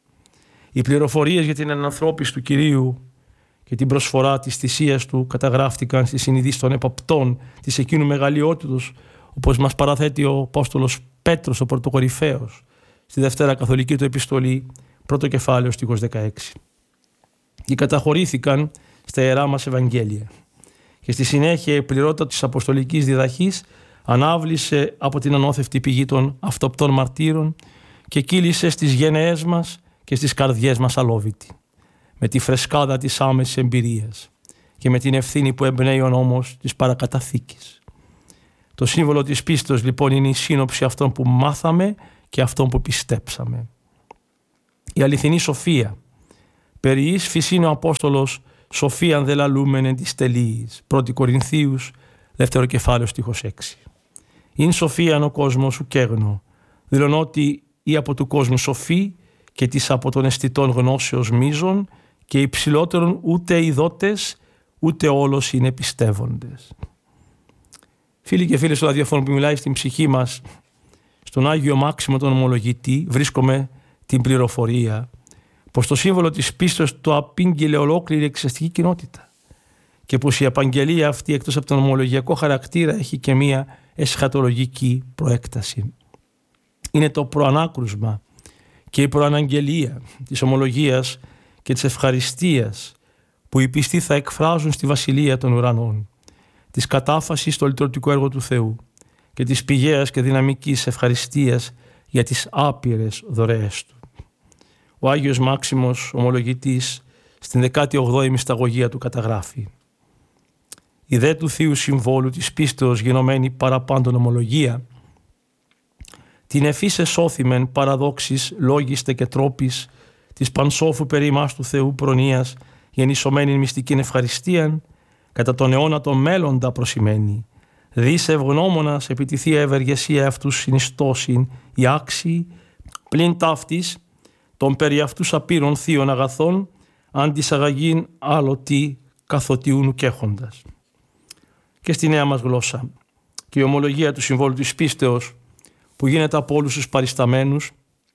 Οι πληροφορίες για την ενανθρώπιση του Κυρίου και την προσφορά της θυσίας του καταγράφτηκαν στη συνειδήση των εποπτών της εκείνου μεγαλειότητος, όπως μας παραθέτει ο Απόστολος Πέτρος, ο πρωτοκορυφαίος, στη Δευτέρα Καθολική του Επιστολή, πρώτο κεφάλαιο, στίχος δεκαέξι. Και καταχωρήθηκαν στα ιερά μας Ευαγγέλια. Και στη συνέχεια η πληρότητα της αποστολικής διδαχής ανάβλησε από την ανώθευτη πηγή των αυτοπτών μαρτύρων και κύλησε στις γενναίες μας και στις καρδιές μας αλόβητη, με τη φρεσκάδα της άμεσης εμπειρίας και με την ευθύνη που εμπνέει ο νόμος της παρακαταθήκης. Το σύμβολο της πίστος λοιπόν είναι η σύνοψη αυτών που μάθαμε και αυτόν που πιστέψαμε. Η αληθινή σοφία. Περί εις φυσήν ο Απόστολος σοφίαν δε λαλούμεν εν της τελείης. πρώτη Κορινθίους, δεύτερο κεφάλαιο, στίχος έξι. «Ειν σοφίαν ο κόσμος ου κέγνω, δηλώνω ότι ή από του κόσμου σοφή και της από των αισθητών γνώσεως μείζων και υψηλότερον ούτε ειδότες ούτε όλος είναι πιστεύοντες». Φίλοι και φίλες του ραδιοφώνου που μιλάει στην ψυχή μας, στον Άγιο Μάξιμο τον Ομολογητή βρίσκουμε την πληροφορία πως το σύμβολο της πίστεως το απήγγειλε ολόκληρη η εκκλησιαστική κοινότητα και πως η απαγγελία αυτή εκτός από τον ομολογιακό χαρακτήρα έχει και μία εσχατολογική προέκταση. Είναι το προανάκρουσμα και η προαναγγελία της ομολογίας και της ευχαριστίας που οι πιστοί θα εκφράζουν στη Βασιλεία των Ουρανών, της κατάφασης στο λειτουργικό έργο του Θεού και της πηγαίας και δυναμικής ευχαριστίας για τις άπειρες δωρεές του. Ο Άγιος Μάξιμος Ομολογητής στην δεκάτη ογδόη μυσταγωγία του καταγράφει: «Η δε του Θείου Συμβόλου της πίστεως γενομένη παραπάντων ομολογία, την εφής εσώθημεν παραδόξης λόγιστε και τρόπης της πανσόφου περί ημάς του Θεού προνοίας γεννησομένην μυστικήν ευχαριστίαν, κατά τον αιώνα των μέλλοντα προσημένει, δίσε ευγνώμονας επί τη θεία ευεργεσία αυτούς συνιστώσιν οι άξιοι, πλην ταύτης των περί αυτούς απείρων θείων αγαθών, αντισαγαγήν άλλο τι καθοτιούν ουκέχοντας». Και στη νέα μας γλώσσα και η ομολογία του συμβόλου της πίστεως που γίνεται από όλους τους παρισταμένους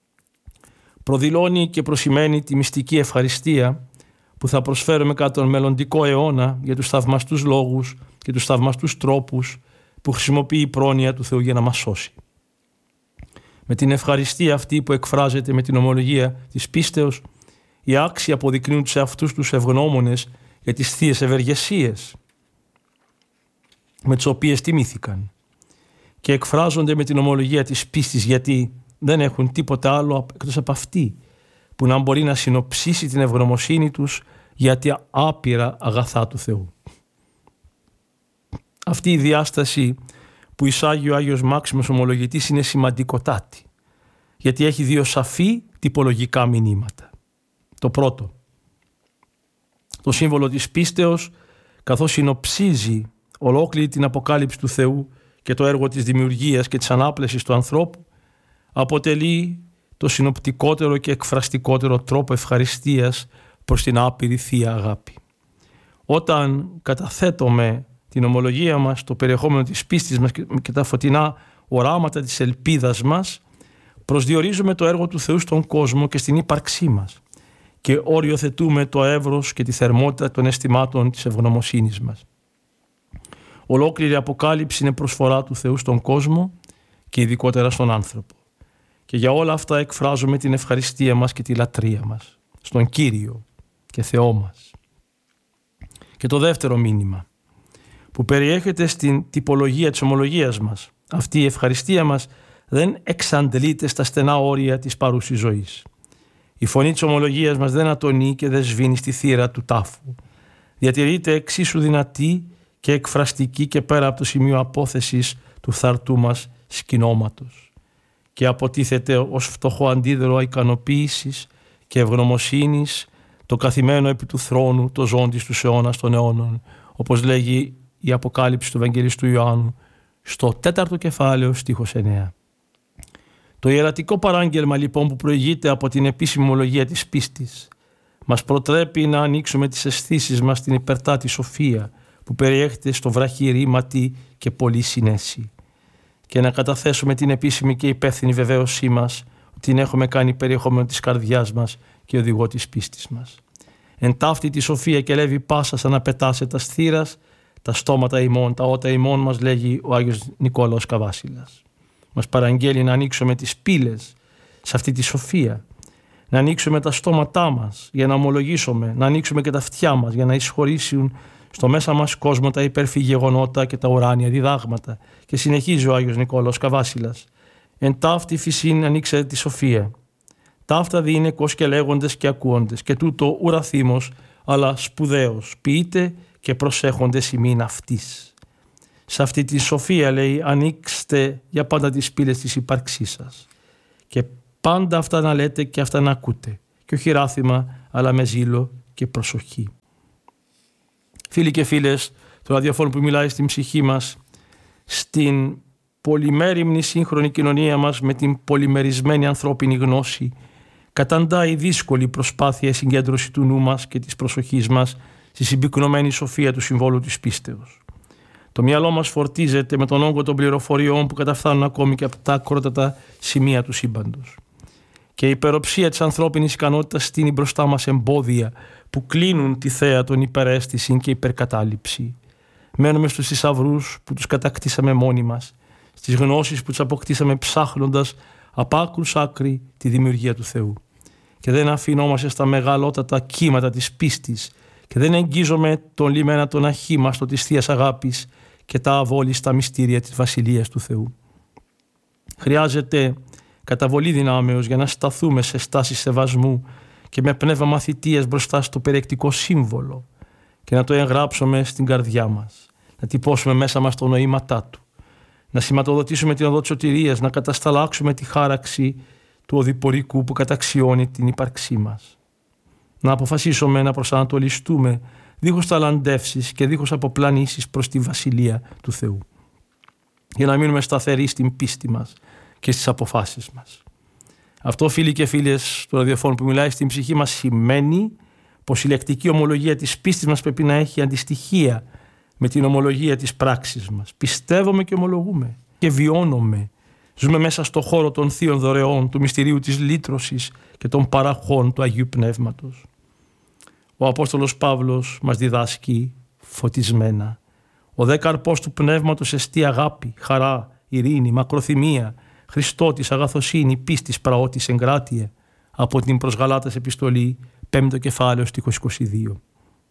προδηλώνει και προσημαίνει τη μυστική ευχαριστία που θα προσφέρουμε κατά τον μελλοντικό αιώνα για τους θαυμαστούς λόγους και τους θαυμαστούς τρόπους που χρησιμοποιεί η πρόνοια του Θεού για να μας σώσει. Με την ευχαριστία αυτή που εκφράζεται με την ομολογία της πίστεως, οι άξιοι αποδεικνύουν σε αυτούς τους ευγνώμονες για τις θείες ευεργεσίες με τις οποίες τιμήθηκαν και εκφράζονται με την ομολογία της πίστης γιατί δεν έχουν τίποτα άλλο εκτός από αυτή που να μπορεί να συνοψίσει την ευγνωμοσύνη τους για τα άπειρα αγαθά του Θεού. Αυτή η διάσταση που εισάγει ο Άγιος Μάξιμος Ομολογητής είναι σημαντικοτάτη, γιατί έχει δύο σαφή τυπολογικά μηνύματα. Το πρώτο, το σύμβολο της πίστεως, καθώς συνοψίζει ολόκληρη την αποκάλυψη του Θεού και το έργο της δημιουργίας και της ανάπλεσης του ανθρώπου, αποτελεί το συνοπτικότερο και εκφραστικότερο τρόπο ευχαριστίας προς την άπειρη Θεία Αγάπη. Όταν καταθέτουμε την ομολογία μας, το περιεχόμενο της πίστης μας και τα φωτεινά οράματα της ελπίδας μας, προσδιορίζουμε το έργο του Θεού στον κόσμο και στην ύπαρξή μας και οριοθετούμε το εύρος και τη θερμότητα των αισθημάτων της ευγνωμοσύνης μας. Ολόκληρη αποκάλυψη είναι προσφορά του Θεού στον κόσμο και ειδικότερα στον άνθρωπο. Και για όλα αυτά εκφράζουμε την ευχαριστία μας και τη λατρεία μας στον Κύριο και Θεό μας. Και το δεύτερο μήνυμα που περιέχεται στην τυπολογία της ομολογίας μας. Αυτή η ευχαριστία μας δεν εξαντλείται στα στενά όρια της παρούσης ζωής. Η φωνή της ομολογίας μας δεν ατονεί και δεν σβήνει στη θύρα του τάφου. Διατηρείται εξίσου δυνατή και εκφραστική και πέρα από το σημείο απόθεσης του φθαρτού μας σκηνώματος και αποτίθεται ως φτωχό αντίδωρο ικανοποίησης και ευγνωμοσύνης το καθημένο επί του θρόνου, το ζώντης τους αιώνας των αιώνων, όπως λέγει η Αποκάλυψη του Ευαγγελιστού Ιωάννου στο τέταρτο κεφάλαιο στίχος εννέα. Το ιερατικό παράγγελμα λοιπόν που προηγείται από την επίσημη ομολογία της πίστης μας προτρέπει να ανοίξουμε τις αισθήσεις μας στην υπερτάτη σοφία που περιέχεται στο βραχή ρήματι και πολύ συνέση και να καταθέσουμε την επίσημη και υπεύθυνη βεβαίωσή μας ότι την έχουμε κάνει περιεχόμενο της καρδιάς μας και οδηγό της πίστης μας. Εν ταύτη τη σοφία και λέβει πάσα σαν να πετάσε τα στήρας, τα στόματα ημών, τα ότα ημών μας λέγει ο Άγιος Νικόλαος Καβάσιλας. Μας παραγγέλει να ανοίξουμε τις πύλες σε αυτή τη σοφία, να ανοίξουμε τα στόματά μας για να ομολογήσουμε, να ανοίξουμε και τα αυτιά μας για να εισχωρήσουν στο μέσα μας κόσμο τα υπέρφη γεγονότα και τα ουράνια διδάγματα. Και συνεχίζει ο Άγιος Νικόλαος Καβάσιλας. Εν ταύτη φυσήν ανοίξε τη σοφία. Ταύτα δι είναι κος και λέγοντες και ακούοντες και τούτο ουραθήμος αλλά σπουδαίος ποιείται και προσέχοντες ημίν αυτής. Σε αυτή τη σοφία λέει ανοίξτε για πάντα τις πύλες της ύπαρξής σας και πάντα αυτά να λέτε και αυτά να ακούτε. Και όχι ράθιμα, αλλά με ζήλο και προσοχή. Φίλοι και φίλες, το ραδιοφώνο που μιλάει στην ψυχή μας, στην πολυμέριμνη σύγχρονη κοινωνία μας με την πολυμερισμένη ανθρώπινη γνώση, καταντά η δύσκολη προσπάθεια η συγκέντρωση του νου μας και της προσοχής μας στη συμπυκνωμένη σοφία του συμβόλου της πίστεως. Το μυαλό μας φορτίζεται με τον όγκο των πληροφοριών που καταφθάνουν ακόμη και από τα ακρότατα σημεία του σύμπαντος. Και η υπεροψία της ανθρώπινης ικανότητας στείνει μπροστά μας εμπόδια που κλείνουν τη θέα των υπεραίσθηση και υπερκατάληψη. Μένουμε στους θησαυρούς που τους κατακτήσαμε μόνοι μας, στις γνώσεις που τους αποκτήσαμε ψάχνοντας από άκρου σ' άκρη τη δημιουργία του Θεού. Και δεν αφήνομαστε στα μεγαλότατα κύματα της πίστης και δεν εγγίζομαι τον λιμένα τον αχήμαστο της Θείας Αγάπης και τα αβόλιστα μυστήρια της Βασιλείας του Θεού. Χρειάζεται καταβολή δυνάμεως για να σταθούμε σε στάση σεβασμού και με πνεύμα μαθητείας μπροστά στο περιεκτικό σύμβολο και να το εγγράψουμε στην καρδιά μας, να τυπώσουμε μέσα μας το νοήματά του, να σηματοδοτήσουμε την οδό της σωτηρίας, να κατασταλάξουμε τη χάραξη του οδηπορικού που καταξιώνει την ύπαρξή μας. Να αποφασίσουμε να προσανατολιστούμε δίχως ταλαντεύσεις και δίχως αποπλανήσεις προς τη Βασιλεία του Θεού, για να μείνουμε σταθεροί στην πίστη μας και στις αποφάσεις μας. Αυτό, φίλοι και φίλες του ραδιοφώνου που μιλάει στην ψυχή μας, σημαίνει πως η λεκτική ομολογία της πίστης μας πρέπει να έχει αντιστοιχεία με την ομολογία της πράξης μας. Πιστεύουμε και ομολογούμε και βιώνουμε. Ζούμε μέσα στο χώρο των θείων δωρεών, του μυστηρίου της λύτρωσης και των παραχών του Αγίου Πνεύματος. Ο Απόστολος Παύλος μας διδάσκει φωτισμένα. Ο δε καρπός του Πνεύματος εστί αγάπη, χαρά, ειρήνη, μακροθυμία, Χριστότης, αγαθοσύνη, πίστης, πραότης, εγκράτεια, από την προς Γαλάτας επιστολή, πέμπτο κεφάλαιο, στίχος είκοσι δύο.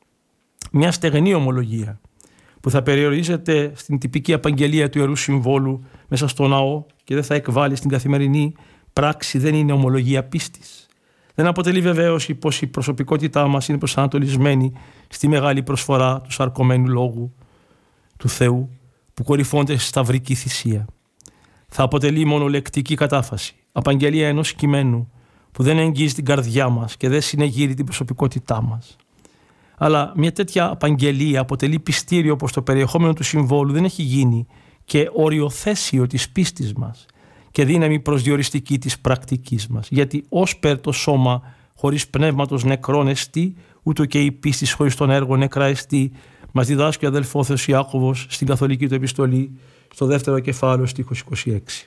Μια στεγνή ομολογία που θα περιορίζεται στην τυπική απαγγελία του Ιερού Συμβόλου μέσα στο ναό και δεν θα εκβάλει στην καθημερινή πράξη, δεν είναι ομολογία πίστης. Δεν αποτελεί βεβαίωση πως η προσωπικότητά μας είναι προσανατολισμένη στη μεγάλη προσφορά του σαρκωμένου λόγου του Θεού που κορυφώνεται στη σταυρική θυσία. Θα αποτελεί μόνο λεκτική κατάφαση, απαγγελία ενός κειμένου που δεν εγγύζει την καρδιά μας και δεν συνεγείρει την προσωπικότητά μας. Αλλά μια τέτοια απαγγελία αποτελεί πιστήριο πως το περιεχόμενο του συμβόλου δεν έχει γίνει και οριοθέσιο της πίστης μας και δύναμη προσδιοριστική της πρακτικής μας. Γιατί ως περ το σώμα χωρίς πνεύματος νεκρόν εστί, ούτω και η πίστη χωρίς τον έργο νεκρά εστί, μας διδάσκει ο αδελφός Ιάκωβος στην καθολική του επιστολή, στο δεύτερο κεφάλαιο, στίχος είκοσι έξι.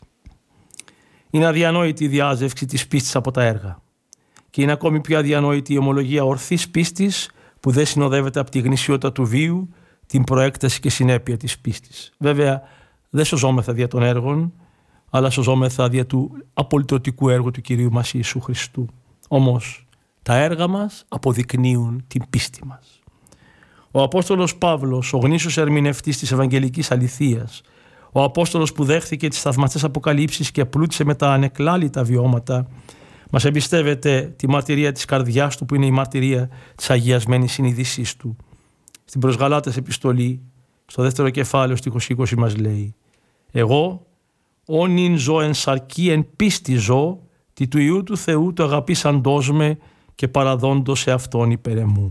Είναι αδιανόητη η διάζευξη της πίστης από τα έργα. Και είναι ακόμη πιο αδιανόητη η ομολογία ορθής πίστης που δεν συνοδεύεται από τη γνησιότητα του βίου, την προέκταση και συνέπεια της πίστης. Βέβαια, δεν σωζόμεθα δια των έργων, αλλά σωζόμεθα δια του απολυτρωτικού έργου του Κυρίου μας Ιησού Χριστού. Όμως, τα έργα μας αποδεικνύουν την πίστη μας. Ο Απόστολος Παύλος, ο γνήσιος ερμηνευτής της Ευαγγελικής Αληθείας, ο Απόστολος που δέχθηκε τις θαυμαστές αποκαλύψεις και πλούτησε με τα ανεκλάλητα βιώματα, μας εμπιστεύεται τη μαρτυρία της καρδιάς του που είναι η μαρτυρία της αγιασμένης συνείδησής του. Στην προς Γαλάτας επιστολή, στο δεύτερο κεφάλαιο, στίχος είκοσι μας λέει «Εγώ, όν ειν ζω εν σαρκή εν πίστη ζω, τι του Υιού του Θεού το αγαπήσαντός με και παραδόντος σε Αυτόν υπερεμού».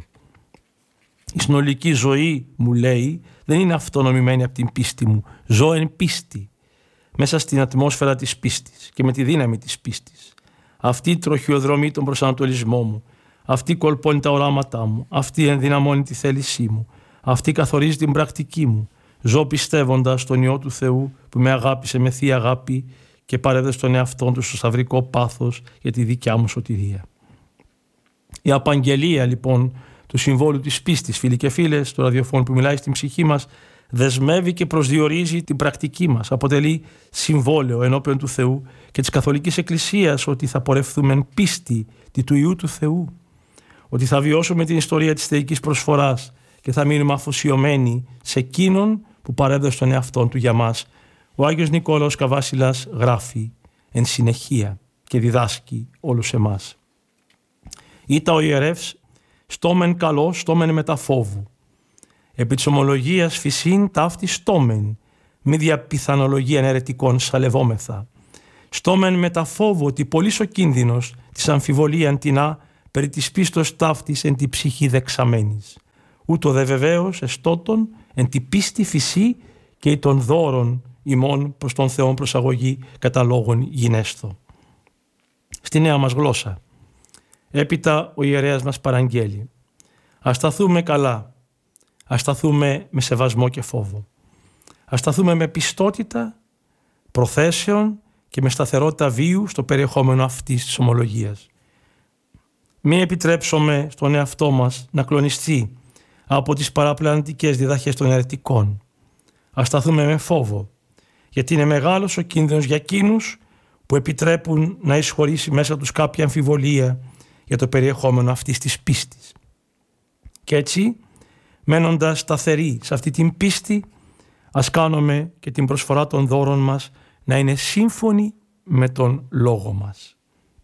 Η συνολική ζωή, μου λέει, δεν είναι αυτονομημένη από την πίστη μου. Ζω εν πίστη, μέσα στην ατμόσφαιρα της πίστης και με τη δύναμη της πίστης. Αυτή τροχιοδρομεί τον προσανατολισμό μου. Αυτή κολπώνει τα οράματά μου. Αυτή ενδυναμώνει τη θέλησή μου. Αυτή καθορίζει την πρακτική μου. Ζω πιστεύοντας τον Υιό του Θεού που με αγάπησε με θεία αγάπη και παρέδωσε τον εαυτόν του στο σταυρικό πάθος για τη δικιά μου σωτηρία. Η απαγγελία λοιπόν του συμβόλου της πίστης, φίλοι και φίλες, του ραδιοφώνου που μιλάει στην ψυχή μας, δεσμεύει και προσδιορίζει την πρακτική μας. Αποτελεί συμβόλαιο ενώπιον του Θεού και της Καθολικής Εκκλησίας ότι θα πορευθούμε εν πίστη τη του Υιού του Θεού. Ότι θα βιώσουμε την ιστορία της θεϊκής προσφοράς και θα μείνουμε αφοσιωμένοι σε εκείνον που παρέδωσε τον εαυτόν του για μας. Ο Άγιος Νικόλαος Καβάσιλας γράφει εν συνεχεία και διδάσκει όλους εμάς. Ήτα ο ιερεύς στόμεν καλός, στόμεν μετά φόβου. Επί της ομολογίας φυσίν ταύτη στόμεν, μη δια πιθανολογίαν αιρετικών σαλευόμεθα. στόμεν με τα φόβο ότι πολύς ο κίνδυνος της αμφιβολίαν τεινά περί της πίστος ταύτης εν τη ψυχή δεξαμένης. Ούτω δε βεβαίως εστότων εν τη πίστη φυσή και των δώρων ημών προς τον Θεόν προσαγωγή κατά λόγων γινέσθω. Στη νέα μας γλώσσα. Έπειτα ο ιερέας μας παραγγέλει. Ας σταθούμε καλά, ας σταθούμε με σεβασμό και φόβο. Ας σταθούμε με πιστότητα, προθέσεων και με σταθερότητα βίου στο περιεχόμενο αυτής της ομολογίας. Μη επιτρέψουμε στον εαυτό μας να κλονιστεί από τις παραπλανητικές διδαχές των αιρετικών. Ας σταθούμε με φόβο, γιατί είναι μεγάλος ο κίνδυνος για εκείνους που επιτρέπουν να εισχωρήσει μέσα τους κάποια αμφιβολία για το περιεχόμενο αυτής της πίστης. Και έτσι, μένοντας σταθεροί σε αυτή την πίστη, ας κάνουμε και την προσφορά των δώρων μας να είναι σύμφωνη με τον λόγο μας.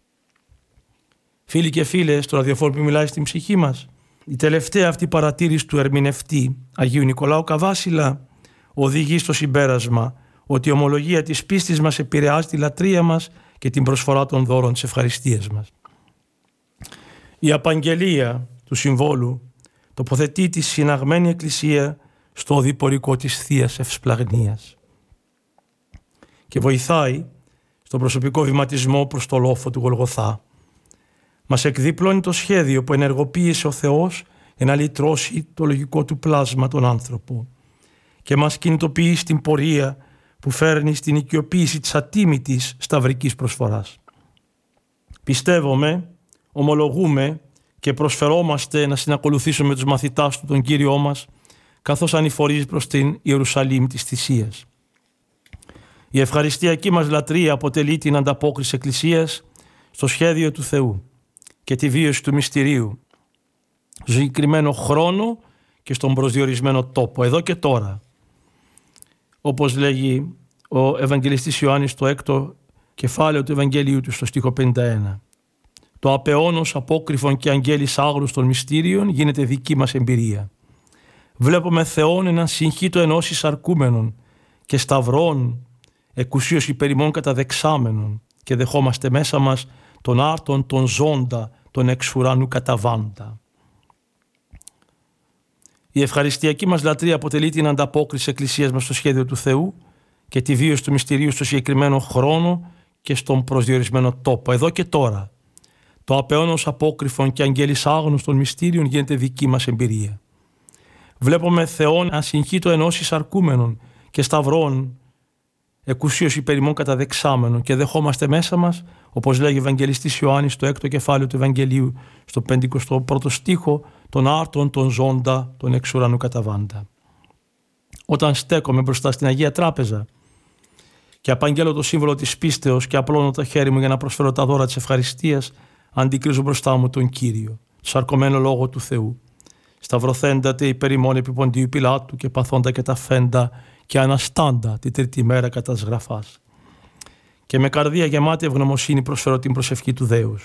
Φίλοι και φίλες, στο ραδιοφόρο που μιλάει στην ψυχή μας, η τελευταία αυτή παρατήρηση του ερμηνευτή Αγίου Νικολάου Καβάσιλα οδηγεί στο συμπέρασμα ότι η ομολογία της πίστης μας επηρεάζει τη λατρεία μας και την προσφορά των δώρων της ευχαριστίας μας. Η απαγγελία του συμβόλου τοποθετεί τη συναγμένη εκκλησία στο οδηπορικό της Θείας Ευσπλαγνίας και βοηθάει στον προσωπικό βηματισμό προς το λόφο του Γολγοθά. Μας εκδίπλωνει το σχέδιο που ενεργοποίησε ο Θεός για να λυτρώσει το λογικό του πλάσμα τον άνθρωπο και μας κινητοποιεί στην πορεία που φέρνει στην οικειοποίηση της ατίμητης σταυρικής προσφοράς. Πιστεύουμε, ομολογούμε και προσφερόμαστε να συνακολουθήσουμε τους μαθητάς του τον Κύριό μας καθώς ανηφορίζει προς την Ιερουσαλήμ της θυσίας. Η ευχαριστιακή μας λατρεία αποτελεί την ανταπόκριση Εκκλησίας στο σχέδιο του Θεού και τη βίωση του μυστηρίου, στο συγκεκριμένο χρόνο και στον προσδιορισμένο τόπο, εδώ και τώρα. Όπως λέγει ο Ευαγγελιστής Ιωάννης στο έκτο κεφάλαιο του Ευαγγελίου του στο στίχο πενήντα ένα. Το απεώνος απόκρυφων και αγγέλης άγρους των μυστήριων γίνεται δική μας εμπειρία. Βλέπουμε Θεόν έναν συγχύτο ενός εισαρκούμενων και σταυρών εκουσίως υπερημών καταδεξάμενων και δεχόμαστε μέσα μας τον άρτον, τον ζώντα, τον εξ ουρανού καταβάντα. Η ευχαριστιακή μας λατρεία αποτελεί την ανταπόκριση Εκκλησίας μας στο σχέδιο του Θεού και τη βίωση του μυστηρίου στο συγκεκριμένο χρόνο και στον προσδιορισμένο τόπο, εδώ και τώρα. Το απεώνος απόκρυφων και αγγέλης άγνους των μυστήριων γίνεται δική μας εμπειρία. Βλέπουμε Θεόν ασυγχύτο ενός εισαρκούμενων και σταυρών εκουσίως υπερημών καταδεξάμενων και δεχόμαστε μέσα μας, όπως λέγει ο Ευαγγελιστής Ιωάννης στο έκτο κεφάλαιο του Ευαγγελίου, στο πενηκοστό πρώτο στίχο, τον άρτον, τον ζώντα, τον εξ ουρανού καταβάντα. Όταν στέκομαι μπροστά στην Αγία Τράπεζα και απαγγέλω το σύμβολο της πίστεως και απλώνω το χέρι μου για να προσφέρω τα δώρα της ευχαριστίας, αντικρίζω μπροστά μου τον Κύριο, το σαρκωμένο λόγο του Θεού. Σταυρωθέντατε υπέρ ημών επί Ποντίου Πιλάτου και παθώντα και τα φέντα και αναστάντα τη τρίτη μέρα κατά της γραφάς. Και με καρδία γεμάτη ευγνωμοσύνη προσφέρω την προσευχή του Δέους.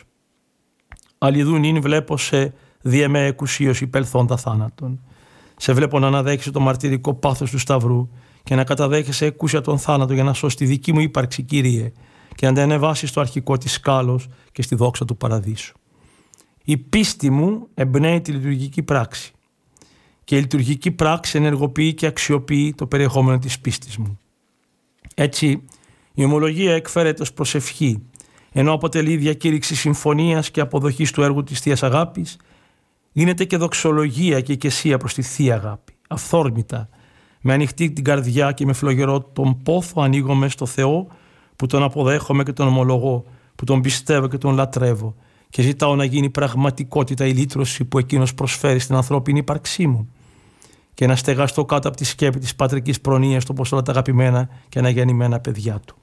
Αλλιδούν ειν βλέπω σε διεμέ εκουσίως υπελθόντα θάνατον. Σε βλέπω να αναδέχεσαι το μαρτυρικό πάθος του Σταυρού και να καταδέχεσαι εκούσια τον θάνατο για να σώσει τη δική μου ύπαρξη, Κύριε, και να την ανεβάσει στο αρχικό της σκάλος και στη δόξα του παραδείσου. Η πίστη μου εμπνέει τη λειτουργική πράξη και η λειτουργική πράξη ενεργοποιεί και αξιοποιεί το περιεχόμενο της πίστης μου. Έτσι, η ομολογία εκφέρεται ως προσευχή, ενώ αποτελεί διακήρυξη συμφωνίας και αποδοχής του έργου της Θείας Αγάπης, γίνεται και δοξολογία και οικεσία προς τη Θεία Αγάπη. Αυθόρμητα, με ανοιχτή την καρδιά και με φλογερό τον πόθο ανοίγομαι στο Θεό που τον αποδέχομαι και τον ομολογώ, που τον πιστεύω και τον λατρεύω και ζητάω να γίνει πραγματικότητα η λύτρωση που εκείνος προσφέρει στην ανθρώπινη ύπαρξή μου και να στεγαστώ κάτω από τη σκέπη της πατρικής προνοίας του όπως όλα τα αγαπημένα και αναγεννημένα παιδιά του.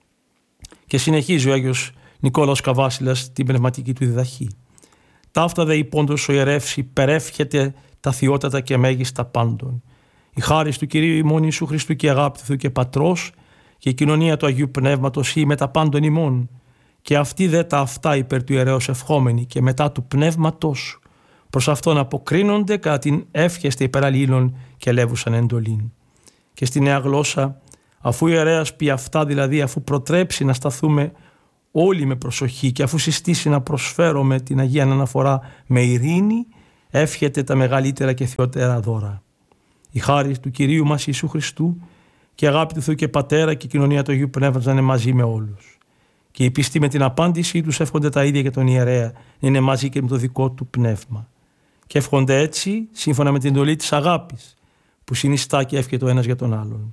Και συνεχίζει ο Άγιος Νικόλαος Καβάσιλας την πνευματική του διδαχή. Ταύτα δε υπόντως ο ιερεύς υπερεύχεται τα θειότατα και μέγιστα πάντων. Η χάρις του Κυρίου ημών Ιησού Χριστού και η αγάπη του Θεού και Πατρός και η κοινωνία του Αγίου Πνεύματος ή μετά πάντων ημών και αυτοί δε τα αυτά υπέρ του ιερέως ευχόμενοι και μετά του Πνεύματος προς αυτόν αποκρίνονται κατά την εύχεστε υπεραλλήλων και ελεύουσαν εντολήν. Και στη νέα γλώσσα Αφού ο ιερέας πει αυτά, δηλαδή αφού προτρέψει να σταθούμε όλοι με προσοχή και αφού συστήσει να προσφέρουμε την Αγία Αναφορά με ειρήνη, εύχεται τα μεγαλύτερα και θεότερα δώρα. Η χάρις του Κυρίου μας Ιησού Χριστού και η αγάπη του Θεού και Πατέρα και η κοινωνία του Αγίου Πνεύματος να είναι μαζί με όλους. Και οι πιστοί με την απάντησή τους εύχονται τα ίδια για τον ιερέα, να είναι μαζί και με το δικό του πνεύμα. Και εύχονται έτσι, σύμφωνα με την εντολή της αγάπης, που συνιστά και εύχεται ο ένας για τον άλλον.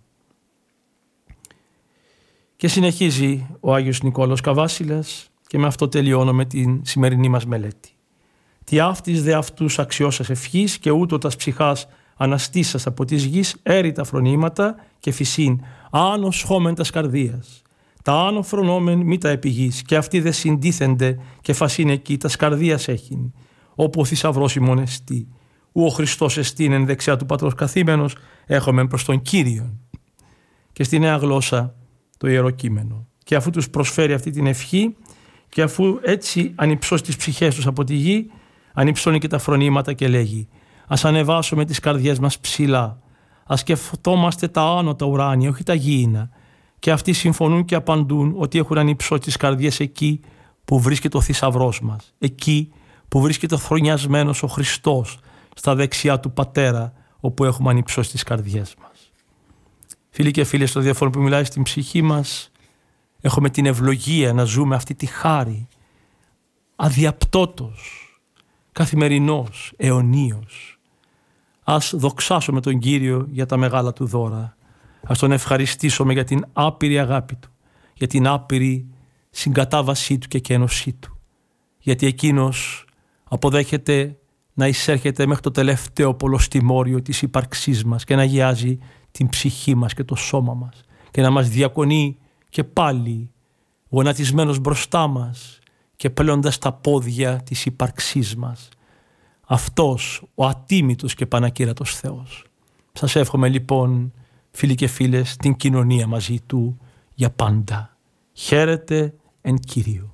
Και συνεχίζει ο Άγιος Νικόλαος Καβάσιλας και με αυτό τελειώνω με την σημερινή μας μελέτη. Τι αυτής δε αυτούς αξιώσας ευχής και ούτω τας ψυχάς αναστήσας από της γης έρητα φρονήματα και φυσίν άνω σχόμεν τας καρδίας. Τα άνω φρονόμεν μη τα επιγείς και αυτοί δε συντίθενται και φασίν εκεί τας καρδίας έχειν. Όπου ο θησαυρός ημών εστί. Ου ο Χριστός εστίν εν δεξιά του Πατρός καθήμενος έχομεν προς τον Κύριον. Και στη νέα γλώσσα το Ιερό Κείμενο. Και αφού τους προσφέρει αυτή την ευχή και αφού έτσι ανυψώσει τις ψυχές τους από τη γη, ανυψώνει και τα φρονήματα και λέγει: ας ανεβάσουμε τις καρδιές μας ψηλά, ας σκεφτόμαστε τα άνω τα ουράνια, όχι τα γήινα. Και αυτοί συμφωνούν και απαντούν ότι έχουν ανυψώσει τις καρδιές εκεί που βρίσκεται ο θησαυρός μας, εκεί που βρίσκεται ο θρονιασμένος ο Χριστός, στα δεξιά του Πατέρα, όπου έχουμε ανυψώσει τις καρδιές μας. Φίλοι και φίλες, στο διαφόρων που μιλάει στην ψυχή μας, έχουμε την ευλογία να ζούμε αυτή τη χάρη, αδιαπτώτος, καθημερινός, αιωνίως. Ας δοξάσουμε τον Κύριο για τα μεγάλα του δώρα. Ας τον ευχαριστήσουμε για την άπειρη αγάπη του, για την άπειρη συγκατάβασή του και κένωσή του. Γιατί εκείνος αποδέχεται να εισέρχεται μέχρι το τελευταίο πολωστιμόριο της ύπαρξής μας και να αγιάζει την ψυχή μας και το σώμα μας και να μας διακονεί και πάλι γονατισμένος μπροστά μας και πλέοντας τα πόδια της ύπαρξής μας. Αυτός ο ατίμητος και πανακύρατος Θεός. Σας εύχομαι λοιπόν, φίλοι και φίλες, την κοινωνία μαζί του για πάντα. Χαίρετε εν Κυρίω.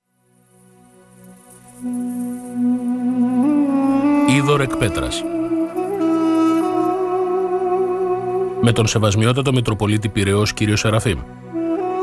Είδωρ εκ Πέτρας. Με τον Σεβασμιότατο Μητροπολίτη Πειραιώς κύριο Σεραφείμ.